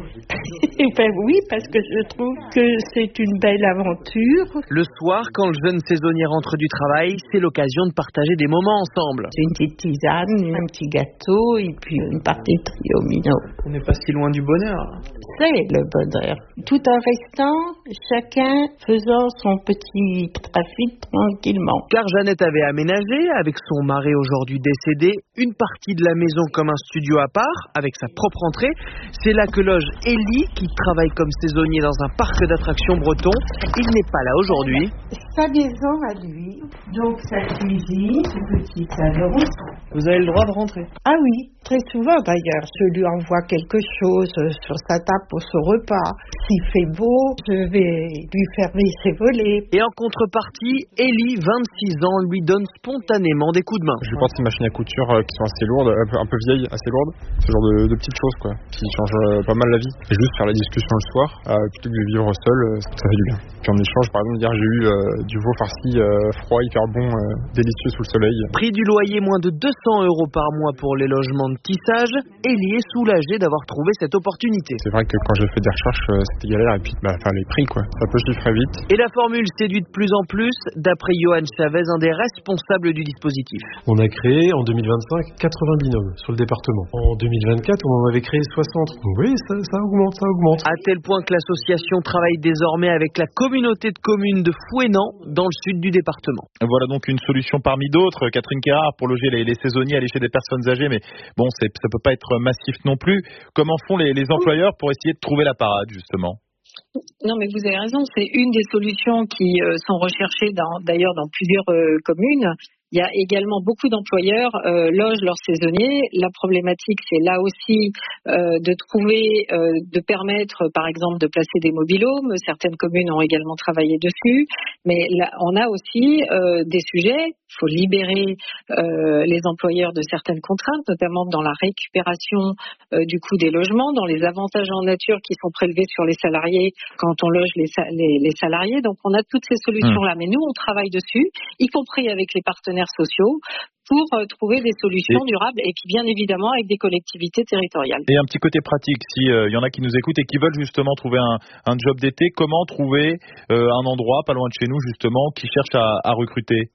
Ben oui, parce que je trouve que c'est une belle aventure. Le soir, quand le jeune saisonnier rentre du travail, c'est l'occasion de partager des moments ensemble. Une petite tisane, un petit gâteau et puis une partie de trio-mino. On n'est pas si loin du bonheur. C'est le bonheur. Tout en restant, chacun faisant son petit trafic tranquillement. Car Jeannette avait aménagé, avec son mari aujourd'hui décédé, une partie de la maison comme un studio à part, avec sa propre entrée. C'est là que loge Élie, qui travaille comme saisonnier dans un parc d'attractions breton. Il n'est pas là aujourd'hui. Sa maison à lui, donc sa cuisine, ce petit salon. Vous avez le droit de rentrer? Ah oui, très souvent d'ailleurs. Je lui envoie quelque chose sur sa table pour son repas. S'il fait beau, je vais lui fermer ses volets. Et en contrepartie, Élie, vingt-six ans, lui donne spontanément des coups de main. Je lui porte une machine à couture euh, qui sont assez lourdes, un peu, un peu vieilles, assez lourdes. Ce genre de, de petites choses quoi, qui changent euh, pas mal la vie. Et juste faire la discussion le soir, euh, plutôt que de vivre seul, euh, ça fait du bien. Puis en échange, par exemple, hier j'ai eu euh, du veau farci euh, froid, hyper bon, euh, délicieux sous le soleil. Prix du loyer moins de deux cents euros par mois pour les logements de Tissage. Élie est soulagé d'avoir trouvé cette opportunité. C'est vrai que quand j'ai fait des recherches, euh, c'était galère et puis bah, enfin, les prix quoi, ça peut chiffrer vite. Et la formule séduit de plus en plus, d'après Johan Chavez, un des responsables du dispositif. On a créé en deux mille vingt-cinq quatre-vingts binômes sur le département. En deux mille vingt-quatre, on en avait créé soixante. Oui, ça, ça augmente, ça augmente. À tel point que l'association travaille désormais avec la communauté de communes de Fouesnant, dans le sud du département. Voilà donc une solution parmi d'autres. Catherine Quérard, pour loger les, les saisonniers, aller chez des personnes âgées, mais bon, c'est, ça peut pas être massif non plus. Comment font les, les employeurs pour essayer de trouver la parade, justement? Non, mais vous avez raison, c'est une des solutions qui euh, sont recherchées dans, d'ailleurs dans plusieurs euh, communes. Il y a également beaucoup d'employeurs euh, logent leurs saisonniers. La problématique, c'est là aussi euh, de trouver, euh, de permettre, par exemple, de placer des mobilhomes. Certaines communes ont également travaillé dessus. Mais là, on a aussi euh, des sujets. Il faut libérer euh, les employeurs de certaines contraintes, notamment dans la récupération euh, du coût des logements, dans les avantages en nature qui sont prélevés sur les salariés quand on loge les, les, les salariés. Donc, on a toutes ces solutions-là. Mais nous, on travaille dessus, y compris avec les partenaires sociaux, pour euh, trouver des solutions et durables et puis bien évidemment avec des collectivités territoriales. Et un petit côté pratique, s'il euh, y en a qui nous écoutent et qui veulent justement trouver un, un job d'été, comment trouver euh, un endroit pas loin de chez nous justement qui cherche à, à recruter?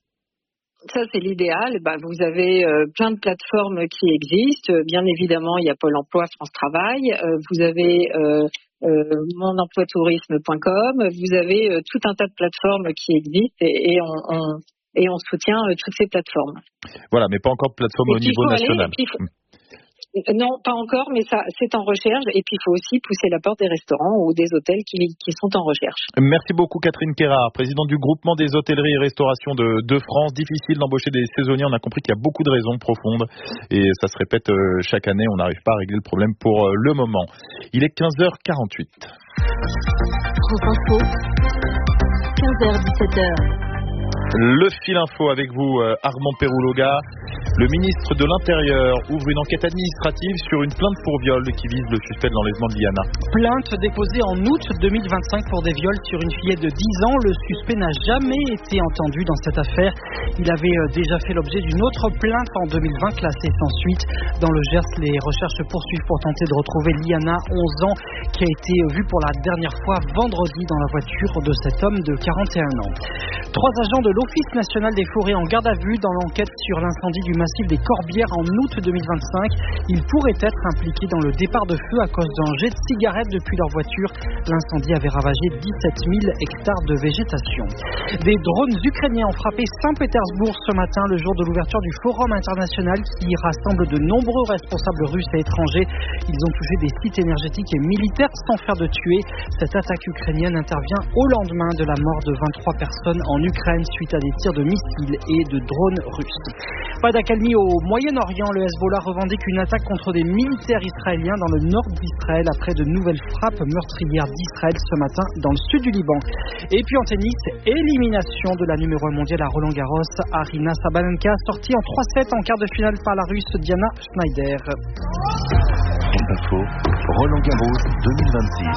Ça, c'est l'idéal. Bah, vous avez euh, plein de plateformes qui existent. Bien évidemment, il y a Pôle emploi, France Travail. Euh, vous avez euh, euh, mon emploi tourisme point com. Vous avez euh, tout un tas de plateformes qui existent et, et on, on et on soutient euh, toutes ces plateformes. Voilà, mais pas encore de plateforme au niveau national. Aller, faut... Non, pas encore, mais ça, c'est en recherche. Et puis, il faut aussi pousser la porte des restaurants ou des hôtels qui, qui sont en recherche. Merci beaucoup, Catherine Quérard, présidente du groupement des hôtelleries et restaurations de, de France. Difficile d'embaucher des saisonniers. On a compris qu'il y a beaucoup de raisons profondes. Et ça se répète euh, chaque année. On n'arrive pas à régler le problème pour euh, le moment. Il est quinze heures quarante-huit. France Info, quinze heures dix-sept heures. Le fil info avec vous, Armand Perouloga. Le ministre de l'Intérieur ouvre une enquête administrative sur une plainte pour viol qui vise le suspect de l'enlèvement de Liana. Plainte déposée en août deux mille vingt-cinq pour des viols sur une fillette de dix ans. Le suspect n'a jamais été entendu dans cette affaire. Il avait déjà fait l'objet d'une autre plainte en deux mille vingt, classée sans suite. Dans le Gers, les recherches se poursuivent pour tenter de retrouver Liana, onze ans, qui a été vue pour la dernière fois vendredi dans la voiture de cet homme de quarante et un ans. Trois agents de l'Office national des forêts en garde à vue dans l'enquête sur l'incendie du massif des Corbières en août deux mille vingt-cinq. Ils pourraient être impliqués dans le départ de feu à cause d'un jet de cigarettes depuis leur voiture. L'incendie avait ravagé dix-sept mille hectares de végétation. Des drones ukrainiens ont frappé Saint-Pétersbourg ce matin, le jour de l'ouverture du Forum international qui rassemble de nombreux responsables russes et étrangers. Ils ont touché des sites énergétiques et militaires sans faire de tuer. Cette attaque ukrainienne intervient au lendemain de la mort de vingt-trois personnes en Ukraine suite à des tirs de missiles et de drones russes. Pas d'accalmie au Moyen-Orient. Le Hezbollah revendique une attaque contre des militaires israéliens dans le nord d'Israël après de nouvelles frappes meurtrières d'Israël ce matin dans le sud du Liban. Et puis en tennis, élimination de la numéro un mondiale à Roland-Garros. Aryna Sabalenka sortie en trois sept en quart de finale par la Russe Diana Schneider. Info, Roland-Garros deux mille vingt-six.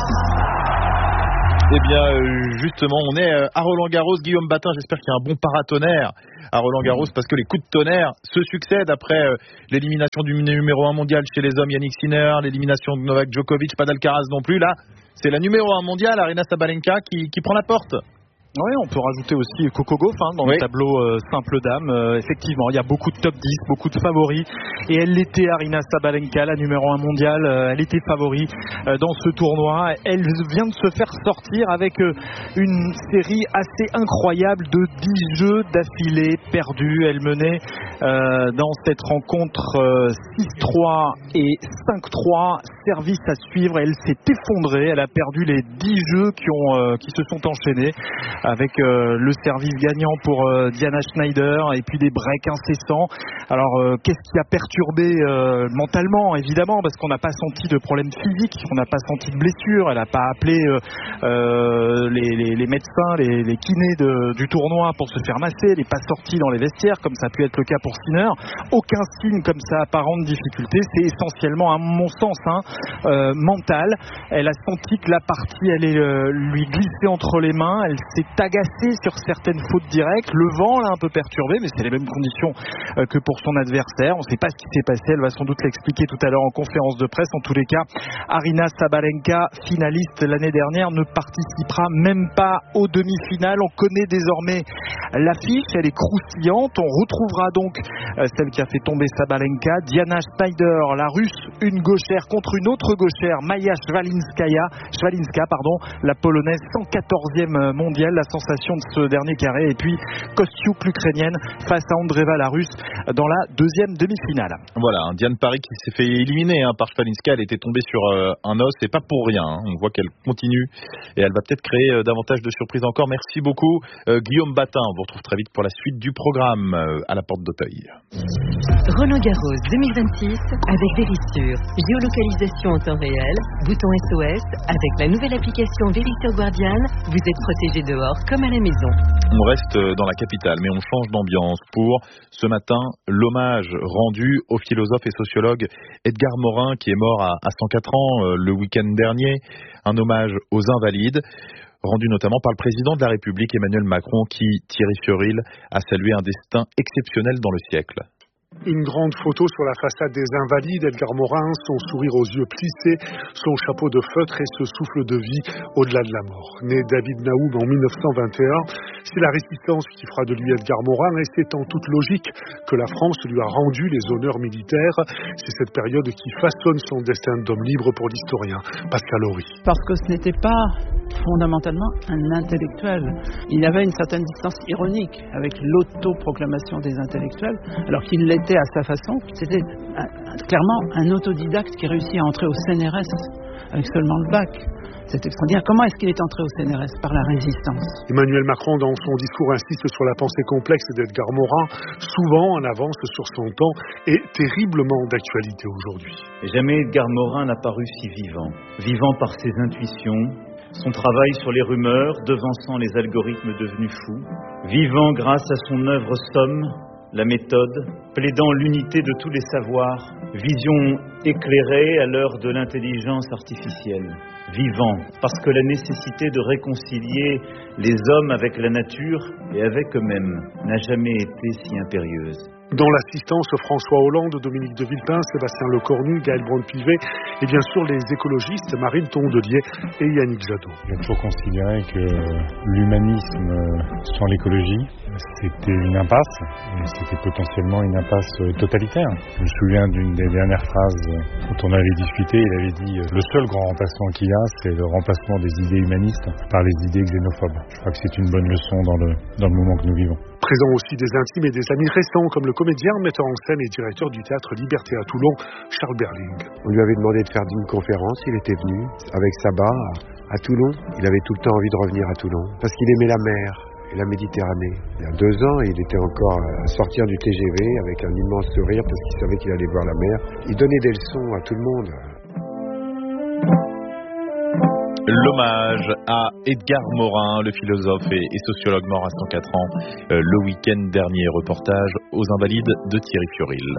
Eh bien, justement, on est à Roland-Garros. Guillaume Batin, j'espère qu'il y a un bon paratonnerre à Roland-Garros parce que les coups de tonnerre se succèdent après l'élimination du numéro un mondial chez les hommes, Yannick Sinner, l'élimination de Novak Djokovic, pas d'Alcaraz non plus. Là, c'est la numéro un mondiale, Aryna Sabalenka, qui, qui prend la porte. Oui, on peut rajouter aussi Coco Gauff hein, dans oui. le tableau euh, simple dame. Euh, effectivement, il y a beaucoup de top dix, beaucoup de favoris. Et elle l'était, Aryna Sabalenka, la numéro un mondiale. Euh, elle était favori euh, dans ce tournoi. Elle vient de se faire sortir avec euh, une série assez incroyable de dix jeux d'affilée perdus. Elle menait euh, dans cette rencontre euh, six trois et cinq trois. Service à suivre. Elle s'est effondrée. Elle a perdu les dix jeux qui, ont, euh, qui se sont enchaînés, avec euh, le service gagnant pour euh, Diana Schneider et puis des breaks incessants. Alors euh, qu'est-ce qui a perturbé euh, mentalement, évidemment, parce qu'on n'a pas senti de problème physique, on n'a pas senti de blessure, elle n'a pas appelé euh, euh, les, les, les médecins, les, les kinés de, du tournoi pour se faire masser, elle n'est pas sortie dans les vestiaires comme ça a pu être le cas pour Sinner. Aucun signe comme ça apparent de difficulté, c'est essentiellement à mon sens hein, euh, mental. Elle a senti que la partie allait euh, lui glisser entre les mains, elle s'est agacée sur certaines fautes directes, le vent l'a un peu perturbé, mais c'est les mêmes conditions euh, que pour son adversaire. On ne sait pas ce qui s'est passé, elle va sans doute l'expliquer tout à l'heure en conférence de presse. En tous les cas, Aryna Sabalenka, finaliste l'année dernière, ne participera même pas aux demi-finales. On connaît désormais l'affiche, elle est croustillante. On retrouvera donc euh, celle qui a fait tomber Sabalenka, Diana Schneider, la Russe, une gauchère contre une autre gauchère, Maya Szwalinskaya, Szwalinska, pardon, la Polonaise cent quatorzième mondiale, la sensation de ce dernier carré, et puis Kostyuk, l'Ukrainienne, face à Andreeva, la Russe, dans la deuxième demi-finale. Voilà, hein, Diane Paris qui s'est fait éliminer hein, par Szwalinska, elle était tombée sur euh, un os, et pas pour rien, hein. On voit qu'elle continue, et elle va peut-être créer euh, davantage de surprises encore. Merci beaucoup euh, Guillaume Batin, on vous retrouve très vite pour la suite du programme euh, à la porte d'Auteuil. Roland-Garros deux mille vingt-six avec Vérissure, géolocalisation en temps réel, bouton S O S, avec la nouvelle application Vérissure Guardian, vous êtes protégé dehors comme à la maison. On reste dans la capitale, mais on change d'ambiance pour ce matin l'hommage rendu au philosophe et sociologue Edgar Morin qui est mort à, à cent quatre ans euh, le week-end dernier. Un hommage aux invalides, rendu notamment par le président de la République Emmanuel Macron qui, Thierry Fiorilde, a salué un destin exceptionnel dans le siècle. Une grande photo sur la façade des Invalides, Edgar Morin, son sourire aux yeux plissés, son chapeau de feutre et ce souffle de vie au-delà de la mort. Né David Naoum en mille neuf cent vingt et un, c'est la résistance qui fera de lui Edgar Morin et c'est en toute logique que la France lui a rendu les honneurs militaires. C'est cette période qui façonne son destin d'homme libre pour l'historien Pascal Horry. Parce que ce n'était pas fondamentalement un intellectuel. Il y avait une certaine distance ironique avec l'autoproclamation des intellectuels, alors qu'il l'était à sa façon. C'était un, un, clairement un autodidacte qui réussit à entrer au C N R S avec seulement le bac. C'est extraordinaire. Comment est-ce qu'il est entré au C N R S? Par la résistance. Emmanuel Macron, dans son discours, insiste sur la pensée complexe d'Edgar Morin, souvent en avance sur son temps et terriblement d'actualité aujourd'hui. Jamais Edgar Morin n'a paru si vivant. Vivant par ses intuitions, Son travail sur les rumeurs, devançant les algorithmes devenus fous. Vivant grâce à son œuvre somme, la méthode, plaidant l'unité de tous les savoirs. Vision éclairée à l'heure de l'intelligence artificielle. Vivant, parce que la nécessité de réconcilier les hommes avec la nature et avec eux-mêmes n'a jamais été si impérieuse. Dans l'assistance, François Hollande, Dominique de Villepin, Sébastien Lecornu, Gaël Braun-Pivet et bien sûr les écologistes Marine Tondelier et Yannick Jadot. J'ai toujours considéré que l'humanisme sans l'écologie, c'était une impasse, et c'était potentiellement une impasse totalitaire. Je me souviens d'une des dernières phrases quand on avait discuté, il avait dit le seul grand remplacement qu'il y a, c'est le remplacement des idées humanistes par les idées xénophobes. Je crois que c'est une bonne leçon dans le, dans le moment que nous vivons. Présent aussi des intimes et des amis récents comme le comédien, metteur en scène et directeur du théâtre Liberté à Toulon, Charles Berling. On lui avait demandé de faire une conférence, il était venu avec Sabat à Toulon. Il avait tout le temps envie de revenir à Toulon parce qu'il aimait la mer et la Méditerranée. Il y a deux ans, il était encore à sortir du T G V avec un immense sourire parce qu'il savait qu'il allait voir la mer. Il donnait des leçons à tout le monde. L'hommage à Edgar Morin, le philosophe et, et sociologue mort à cent quatre ans, euh, le week-end dernier. Reportage aux Invalides de Thierry Fioril.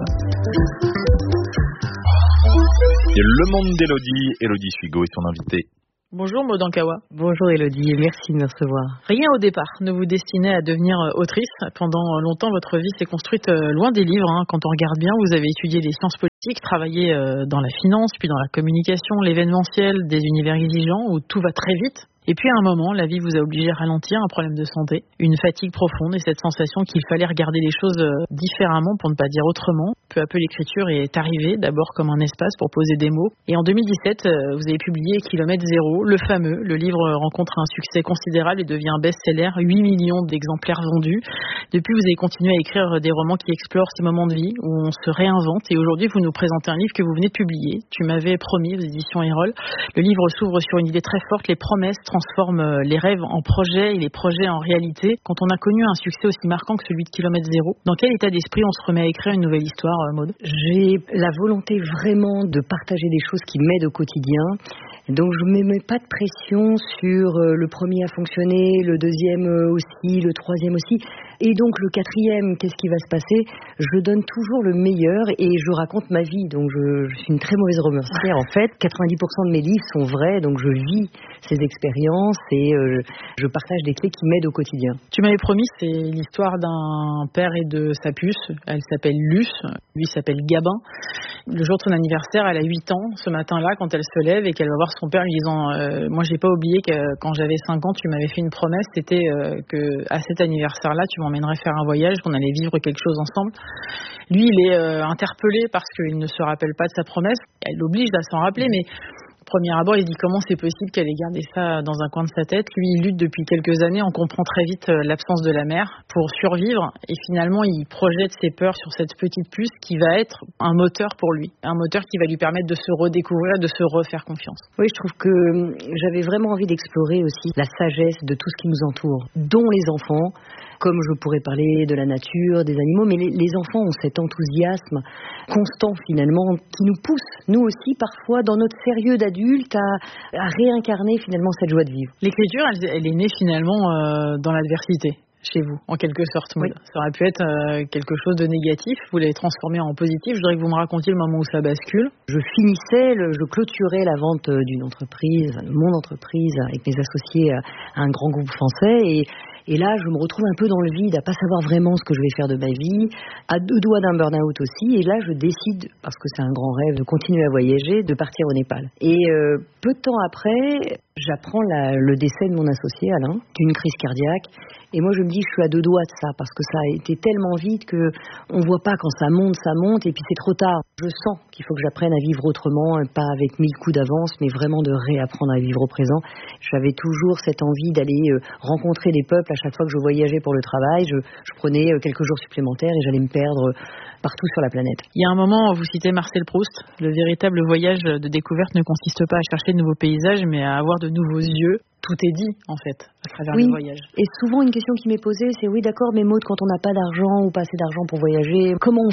Et le monde d'Élodie, Élodie Suigo et son invité. Bonjour Maud Ankawa. Bonjour Élodie et merci de me recevoir. Rien au départ ne vous destinait à devenir autrice. Pendant longtemps, votre vie s'est construite loin des livres. Hein. Quand on regarde bien, vous avez étudié les sciences politiques, travaillé dans la finance, puis dans la communication, l'événementiel, des univers exigeants où tout va très vite. Et puis à un moment, la vie vous a obligé à ralentir, un problème de santé, une fatigue profonde et cette sensation qu'il fallait regarder les choses différemment pour ne pas dire autrement. Peu à peu, l'écriture est arrivée, d'abord comme un espace pour poser des mots. Et en deux mille dix-sept, vous avez publié Kilomètre Zéro, le fameux. Le livre rencontre un succès considérable et devient un best-seller, huit millions d'exemplaires vendus. Depuis, vous avez continué à écrire des romans qui explorent ces moments de vie, où on se réinvente. Et aujourd'hui, vous nous présentez un livre que vous venez de publier. Tu m'avais promis aux éditions Erol. Le livre s'ouvre sur une idée très forte, les promesses transforme les rêves en projets et les projets en réalité. Quand on a connu un succès aussi marquant que celui de Kilomètre Zéro, dans quel état d'esprit on se remet à écrire une nouvelle histoire, Maud ? J'ai la volonté vraiment de partager des choses qui m'aident au quotidien. Donc je ne me mets pas de pression sur le premier à fonctionner, le deuxième aussi, le troisième aussi. Et donc le quatrième, qu'est-ce qui va se passer ? Je donne toujours le meilleur et je raconte ma vie. Donc je, je suis une très mauvaise romancière en fait. quatre-vingt-dix pour cent de mes livres sont vrais, donc je vis ces expériences et euh, je partage des clés qui m'aident au quotidien. Tu m'avais promis, c'est l'histoire d'un père et de sa puce. Elle s'appelle Luce, lui s'appelle Gabin. Le jour de son anniversaire, elle a huit ans ce matin-là quand elle se lève et qu'elle va voir son père lui disant euh, moi j'ai pas oublié que quand j'avais cinq ans tu m'avais fait une promesse, c'était euh, que à cet anniversaire-là tu m'emmènerais faire un voyage, qu'on allait vivre quelque chose ensemble. Lui il est euh, interpellé parce qu'il ne se rappelle pas de sa promesse, elle l'oblige à s'en rappeler, mais premier abord, il se dit comment c'est possible qu'elle ait gardé ça dans un coin de sa tête. Lui, il lutte depuis quelques années, on comprend très vite l'absence de la mère pour survivre et finalement, il projette ses peurs sur cette petite puce qui va être un moteur pour lui, un moteur qui va lui permettre de se redécouvrir, de se refaire confiance. Oui, je trouve que j'avais vraiment envie d'explorer aussi la sagesse de tout ce qui nous entoure, dont les enfants, comme je pourrais parler de la nature, des animaux, mais les, les enfants ont cet enthousiasme constant finalement qui nous pousse, nous aussi parfois, dans notre sérieux d'adulte, à, à réincarner finalement cette joie de vivre. L'écriture, elle, elle est née finalement euh, dans l'adversité. Chez vous, en quelque sorte, Maud. Oui. Ça aurait pu être euh, quelque chose de négatif, vous l'avez transformé en positif. Je voudrais que vous me racontiez le moment où ça bascule. Je finissais, le, je clôturais la vente d'une entreprise, mon entreprise, avec mes associés à, à un grand groupe français et Et là, je me retrouve un peu dans le vide, à pas savoir vraiment ce que je vais faire de ma vie, à deux doigts d'un burn-out aussi. Et là, je décide, parce que c'est un grand rêve, de continuer à voyager, de partir au Népal. Et euh, peu de temps après, j'apprends la, le décès de mon associé, Alain, d'une crise cardiaque. Et moi, je me dis, je suis à deux doigts de ça, parce que ça a été tellement vite qu'on ne voit pas quand ça monte, ça monte, et puis c'est trop tard. Je sens qu'il faut que j'apprenne à vivre autrement, pas avec mille coups d'avance, mais vraiment de réapprendre à vivre au présent. J'avais toujours cette envie d'aller rencontrer des peuples à chaque fois que je voyageais pour le travail. Je, je prenais quelques jours supplémentaires et j'allais me perdre partout sur la planète. Il y a un moment, vous citez Marcel Proust, le véritable voyage de découverte ne consiste pas à chercher de nouveaux paysages, mais à avoir de nouveaux yeux. Tout est dit, en fait, à travers oui. le voyage. Et souvent, une question qui m'est posée, c'est oui, d'accord, mais Maud, quand on n'a pas d'argent ou pas assez d'argent pour voyager, comment on fait ?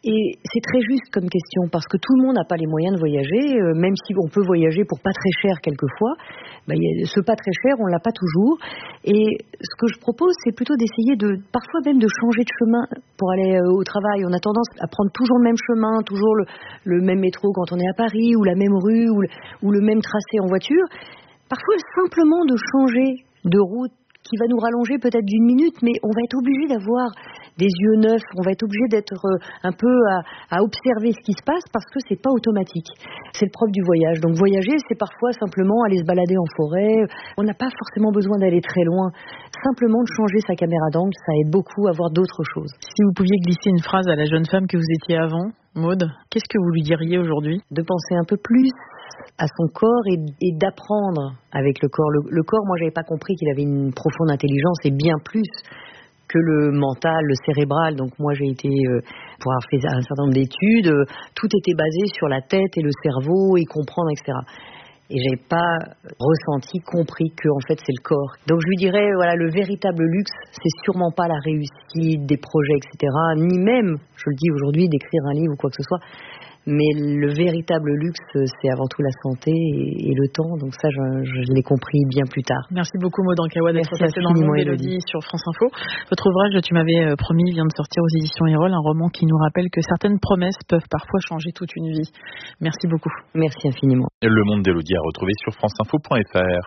Et c'est très juste comme question, parce que tout le monde n'a pas les moyens de voyager, euh, même si on peut voyager pour pas très cher quelquefois, bah, y a, ce pas très cher, on l'a pas toujours. Et ce que je propose, c'est plutôt d'essayer de, parfois même de changer de chemin pour aller euh, au travail. On a tendance à prendre toujours le même chemin, toujours le, le même métro quand on est à Paris, ou la même rue, ou le, ou le même tracé en voiture. Parfois, simplement de changer de route, qui va nous rallonger peut-être d'une minute, mais on va être obligé d'avoir des yeux neufs, on va être obligé d'être un peu à, à observer ce qui se passe parce que c'est pas automatique. C'est le propre du voyage. Donc voyager, c'est parfois simplement aller se balader en forêt. On n'a pas forcément besoin d'aller très loin. Simplement de changer sa caméra d'angle, ça aide beaucoup à voir d'autres choses. Si vous pouviez glisser une phrase à la jeune femme que vous étiez avant, Maude, qu'est-ce que vous lui diriez aujourd'hui ? De penser un peu plus à son corps et, et d'apprendre avec le corps. Le, le corps, moi, j'avais pas compris qu'il avait une profonde intelligence et bien plus que le mental, le cérébral. Donc moi, j'ai été, euh, pour avoir fait un certain nombre d'études, euh, tout était basé sur la tête et le cerveau et comprendre, et cetera. Et j'avais pas ressenti, compris que en fait c'est le corps. Donc je lui dirais, voilà, le véritable luxe, c'est sûrement pas la réussite des projets, et cetera. Ni même, je le dis aujourd'hui, d'écrire un livre ou quoi que ce soit. Mais le véritable luxe, c'est avant tout la santé et, et le temps. Donc ça, je, je l'ai compris bien plus tard. Merci beaucoup, Maude Ankawa, d'être passée dans le monde Élodie sur France Info. Votre ouvrage, tu m'avais promis, vient de sortir aux éditions Erol, un roman qui nous rappelle que certaines promesses peuvent parfois changer toute une vie. Merci beaucoup. Merci infiniment. Le monde d'Élodie à retrouver sur franceinfo point f r.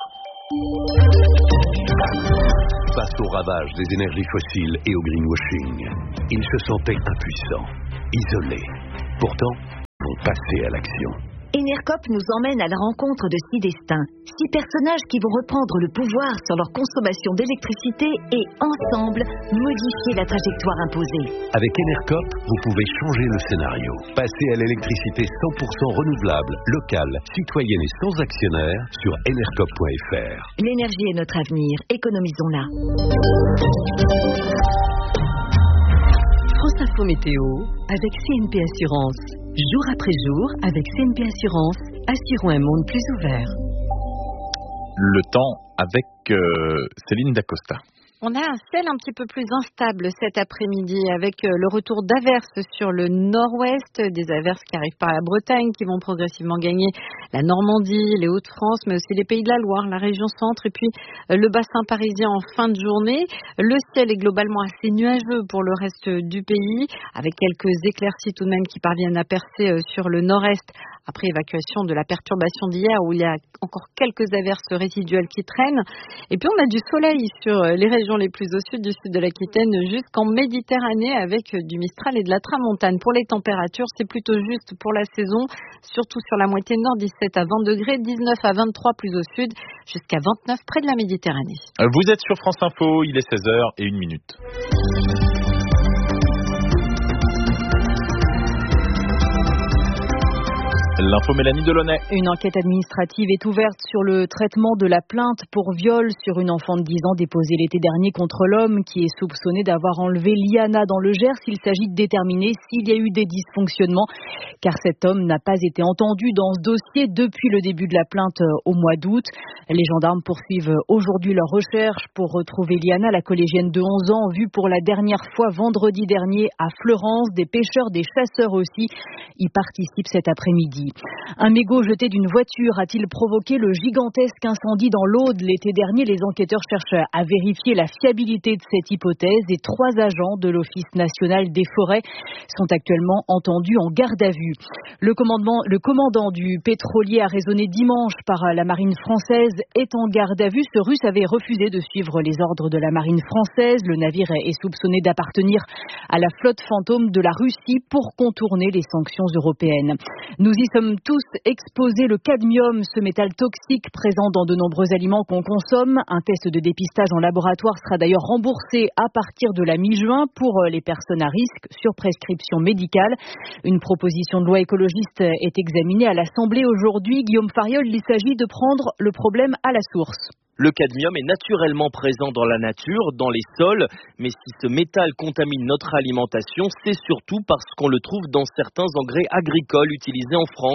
Face au ravage des énergies fossiles et au greenwashing, ils se sentaient impuissants, isolés. Pourtant, vont passer à l'action. Enercop nous emmène à la rencontre de six destins, six personnages qui vont reprendre le pouvoir sur leur consommation d'électricité et, ensemble, modifier la trajectoire imposée. Avec Enercop, vous pouvez changer le scénario. Passer à l'électricité cent pour cent renouvelable, locale, citoyenne et sans actionnaire sur enercop point f r. L'énergie est notre avenir, économisons-la. France Info Météo avec C N P Assurance. Jour après jour, avec C N P Assurance, assurons un monde plus ouvert. Le temps avec euh, Céline Dacosta. On a un ciel un petit peu plus instable cet après-midi avec le retour d'averses sur le nord-ouest, des averses qui arrivent par la Bretagne, qui vont progressivement gagner la Normandie, les Hauts-de-France, mais aussi les Pays de la Loire, la région centre et puis le bassin parisien en fin de journée. Le ciel est globalement assez nuageux pour le reste du pays, avec quelques éclaircies tout de même qui parviennent à percer sur le nord-est après évacuation de la perturbation d'hier où il y a encore quelques averses résiduelles qui traînent. Et puis on a du soleil sur les régions les plus au sud du sud de l'Aquitaine jusqu'en Méditerranée avec du Mistral et de la Tramontane. Pour les températures, c'est plutôt juste pour la saison, surtout sur la moitié nord, dix-sept à vingt degrés, dix-neuf à vingt-trois plus au sud, jusqu'à vingt-neuf près de la Méditerranée. Vous êtes sur France Info, il est seize heures et une minute. L'info Mélanie Delaunay. Une enquête administrative est ouverte sur le traitement de la plainte pour viol sur une enfant de dix ans déposée l'été dernier contre l'homme qui est soupçonné d'avoir enlevé Liana dans le Gers. Il s'agit de déterminer s'il y a eu des dysfonctionnements car cet homme n'a pas été entendu dans ce dossier depuis le début de la plainte au mois d'août. Les gendarmes poursuivent aujourd'hui leur recherche pour retrouver Liana, la collégienne de onze ans, vue pour la dernière fois vendredi dernier à Fleurance. Des pêcheurs, des chasseurs aussi y participent cet après-midi. Un mégot jeté d'une voiture a-t-il provoqué le gigantesque incendie dans l'Aude l'été dernier? Les enquêteurs cherchent à vérifier la fiabilité de cette hypothèse et trois agents de l'Office national des forêts sont actuellement entendus en garde à vue. Le commandement, le commandant du pétrolier arraisonné dimanche par la marine française est en garde à vue. Ce russe avait refusé de suivre les ordres de la marine française. Le navire est soupçonné d'appartenir à la flotte fantôme de la Russie pour contourner les sanctions européennes. Nous y sommes tous exposés. Le cadmium, ce métal toxique présent dans de nombreux aliments qu'on consomme. Un test de dépistage en laboratoire sera d'ailleurs remboursé à partir de la mi-juin pour les personnes à risque sur prescription médicale. Une proposition de loi écologiste est examinée à l'Assemblée aujourd'hui. Guillaume Fariol, il s'agit de prendre le problème à la source. Le cadmium est naturellement présent dans la nature, dans les sols, mais si ce métal contamine notre alimentation, c'est surtout parce qu'on le trouve dans certains engrais agricoles utilisés en France.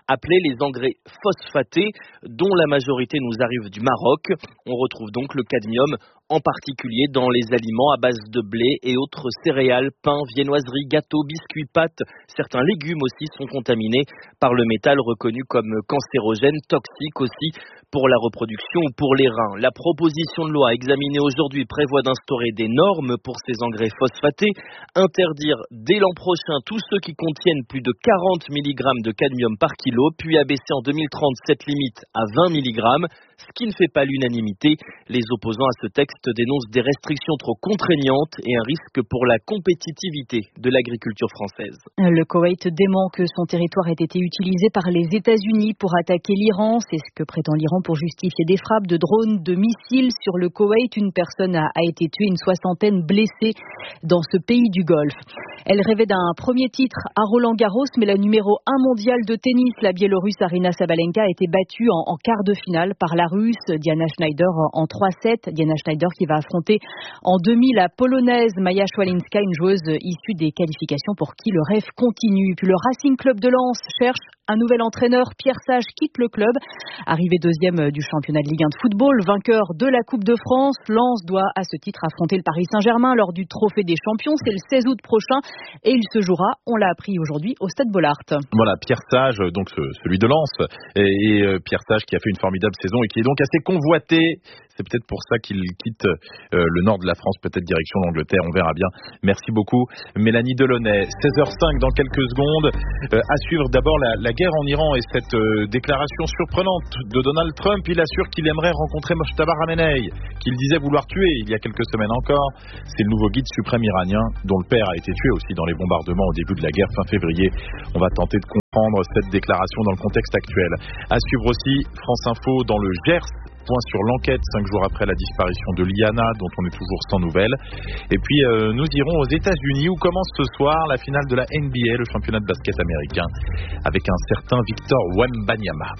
appelés les engrais phosphatés, dont la majorité nous arrive du Maroc. On retrouve donc le cadmium, en particulier dans les aliments à base de blé et autres céréales, pain, viennoiseries, gâteaux, biscuits, pâtes. Certains légumes aussi sont contaminés par le métal reconnu comme cancérogène, toxique aussi pour la reproduction ou pour les reins. La proposition de loi examinée aujourd'hui prévoit d'instaurer des normes pour ces engrais phosphatés, interdire dès l'an prochain tous ceux qui contiennent plus de quarante milligrammes de cadmium par kilo, puis abaisser en deux mille trente cette limite à vingt milligrammes, ce qui ne fait pas l'unanimité. Les opposants à ce texte dénoncent des restrictions trop contraignantes et un risque pour la compétitivité de l'agriculture française. Le Koweït dément que son territoire ait été utilisé par les États-Unis pour attaquer l'Iran. C'est ce que prétend l'Iran pour justifier des frappes de drones, de missiles sur le Koweït. Une personne a, a été tuée, une soixantaine blessée dans ce pays du Golfe. Elle rêvait d'un premier titre à Roland-Garros, mais la numéro un mondiale de tennis, la Biélorusse Aryna Sabalenka, a été battue en, en quart de finale par la Russe Diana Schneider en trois sept. Diana Schneider qui va affronter en demi la Polonaise Maja Szwalinska, une joueuse issue des qualifications pour qui le rêve continue. Puis le Racing Club de Lens cherche un nouvel entraîneur. Pierre Sage quitte le club. Arrivé deuxième du championnat de Ligue un de football, vainqueur de la Coupe de France, Lens doit à ce titre affronter le Paris Saint-Germain lors du Trophée des Champions. C'est le seize août prochain et il se jouera, on l'a appris aujourd'hui, au Stade Bollaert. Voilà, Pierre Sage, donc celui de Lens, et, et Pierre Sage qui a fait une formidable saison et qui est donc assez convoité. C'est peut-être pour ça qu'il quitte euh, le nord de la France, peut-être direction l'Angleterre, on verra bien. Merci beaucoup Mélanie Delaunay. seize heures cinq dans quelques secondes. Euh, à suivre d'abord la, la guerre en Iran et cette euh, déclaration surprenante de Donald Trump. Il assure qu'il aimerait rencontrer Mojtaba Khamenei, qu'il disait vouloir tuer il y a quelques semaines encore. C'est le nouveau guide suprême iranien dont le père a été tué aussi dans les bombardements au début de la guerre fin février. On va tenter de comprendre cette déclaration dans le contexte actuel. À suivre aussi France Info dans le Gers. Point sur l'enquête, cinq jours après la disparition de Liana, dont on est toujours sans nouvelles. Et puis, euh, nous irons aux États-Unis, où commence ce soir la finale de la N B A, le championnat de basket américain, avec un certain Victor Wembanyama.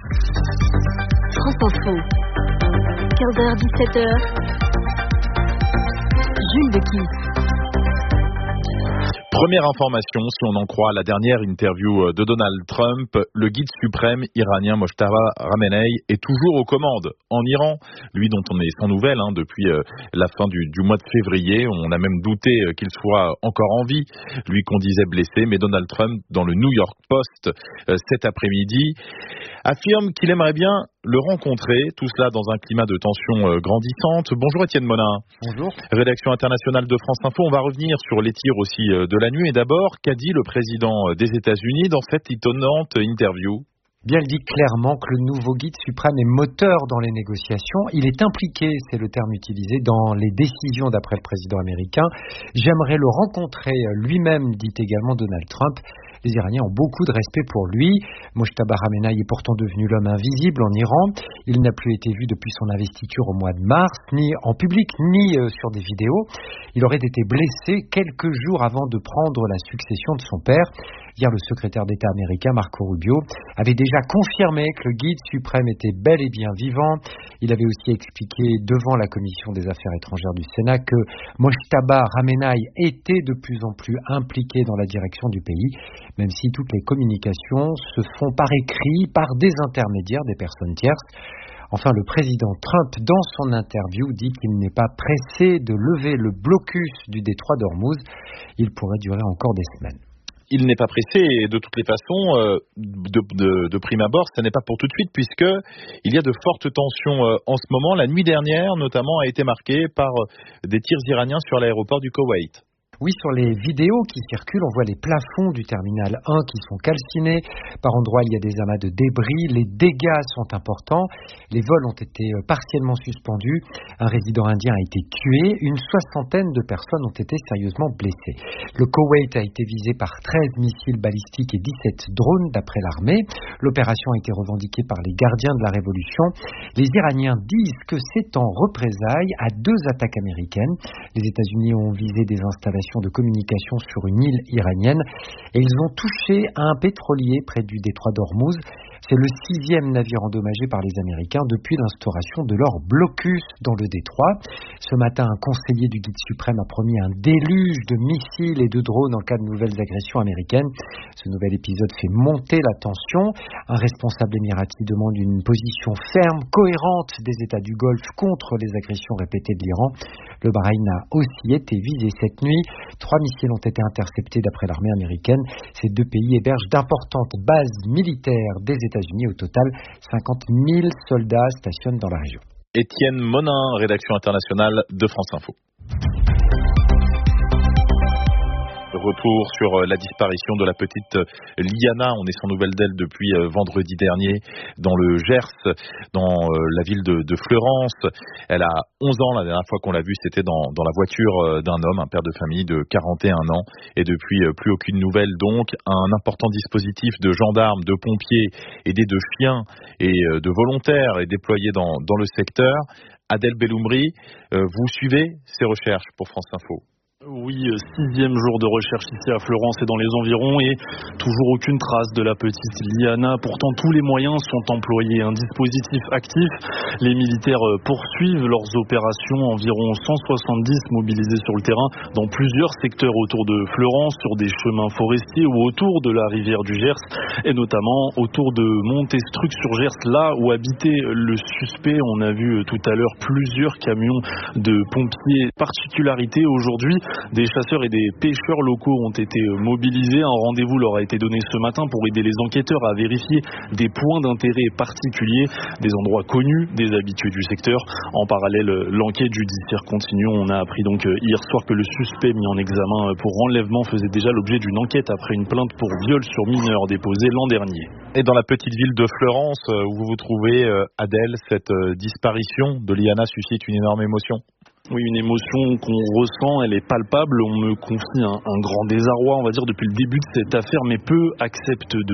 France Info, quinze heures dix-sept heures, Jules Dequis. Première information, si on en croit la dernière interview de Donald Trump, le guide suprême iranien Mojtaba Khamenei est toujours aux commandes en Iran, lui dont on est sans nouvelles hein, depuis euh, la fin du, du mois de février. On a même douté euh, qu'il soit encore en vie, lui qu'on disait blessé, mais Donald Trump, dans le New York Post euh, cet après-midi, affirme qu'il aimerait bien le rencontrer, tout cela dans un climat de tension euh, grandissante. Bonjour Étienne Monin. Bonjour. Rédaction internationale de France Info, on va revenir sur les tirs aussi euh, de la nuit. Et d'abord, qu'a dit le président des États-Unis dans cette étonnante interview ? Bien, il dit clairement que le nouveau guide suprême est moteur dans les négociations. Il est impliqué, c'est le terme utilisé, dans les décisions d'après le président américain. J'aimerais le rencontrer lui-même, dit également Donald Trump. Les Iraniens ont beaucoup de respect pour lui. Mojtaba Khamenei est pourtant devenu l'homme invisible en Iran. Il n'a plus été vu depuis son investiture au mois de mars, ni en public, ni euh, sur des vidéos. Il aurait été blessé quelques jours avant de prendre la succession de son père. Hier, le secrétaire d'État américain, Marco Rubio, avait déjà confirmé que le guide suprême était bel et bien vivant. Il avait aussi expliqué devant la Commission des Affaires étrangères du Sénat que Mojtaba Khamenei était de plus en plus impliqué dans la direction du pays, même si toutes les communications se font par écrit, par des intermédiaires, des personnes tierces. Enfin, le président Trump, dans son interview, dit qu'il n'est pas pressé de lever le blocus du détroit d'Ormuz. Il pourrait durer encore des semaines. Il n'est pas pressé et de toutes les façons, euh, de, de, de prime abord, ce n'est pas pour tout de suite puisque il y a de fortes tensions euh, en ce moment. La nuit dernière, notamment, a été marquée par euh, des tirs iraniens sur l'aéroport du Koweït. Oui, sur les vidéos qui circulent, on voit les plafonds du terminal un qui sont calcinés. Par endroits, il y a des amas de débris. Les dégâts sont importants. Les vols ont été partiellement suspendus. Un résident indien a été tué. Une soixantaine de personnes ont été sérieusement blessées. Le Koweït a été visé par treize missiles balistiques et dix-sept drones d'après l'armée. L'opération a été revendiquée par les gardiens de la révolution. Les Iraniens disent que c'est en représailles à deux attaques américaines. Les États-Unis ont visé des installations de communication sur une île iranienne et ils ont touché à un pétrolier près du détroit d'Ormuz. C'est le sixième navire endommagé par les Américains depuis l'instauration de leur blocus dans le détroit. Ce matin, un conseiller du guide suprême a promis un déluge de missiles et de drones en cas de nouvelles agressions américaines. Ce nouvel épisode fait monter la tension. Un responsable émirati demande une position ferme, cohérente des États du Golfe contre les agressions répétées de l'Iran. Le Bahreïn a aussi été visé cette nuit. Trois missiles ont été interceptés d'après l'armée américaine. Ces deux pays hébergent d'importantes bases militaires des États-Unis. Au total, cinquante mille soldats stationnent dans la région. Étienne Monin, rédaction internationale de France Info. Retour sur la disparition de la petite Liana. On est sans nouvelles d'elle depuis vendredi dernier dans le Gers, dans la ville de, de Fleurance. Elle a onze ans. La dernière fois qu'on l'a vue, c'était dans, dans la voiture d'un homme, un père de famille de quarante et un ans. Et depuis, plus aucune nouvelle. Donc, un important dispositif de gendarmes, de pompiers, aidés de chiens et de volontaires est déployé dans, dans le secteur. Adèle Belloumri, vous suivez ces recherches pour France Info? Oui, sixième jour de recherche ici à Fleurance et dans les environs et toujours aucune trace de la petite Liana. Pourtant, tous les moyens sont employés. Un dispositif actif. Les militaires poursuivent leurs opérations. Environ cent soixante-dix mobilisés sur le terrain dans plusieurs secteurs autour de Fleurance, sur des chemins forestiers ou autour de la rivière du Gers et notamment autour de Montestruc-sur-Gers, là où habitait le suspect. On a vu tout à l'heure plusieurs camions de pompiers. Particularité aujourd'hui, des chasseurs et des pêcheurs locaux ont été mobilisés. Un rendez-vous leur a été donné ce matin pour aider les enquêteurs à vérifier des points d'intérêt particuliers, des endroits connus des habitués du secteur. En parallèle, l'enquête judiciaire continue. On a appris donc hier soir que le suspect mis en examen pour enlèvement faisait déjà l'objet d'une enquête après une plainte pour viol sur mineur déposée l'an dernier. Et dans la petite ville de Fleurance, où vous vous trouvez, Adèle, cette disparition de Liana suscite une énorme émotion? Oui, une émotion qu'on ressent, elle est palpable. On me confie un, un grand désarroi, on va dire, depuis le début de cette affaire, mais peu acceptent de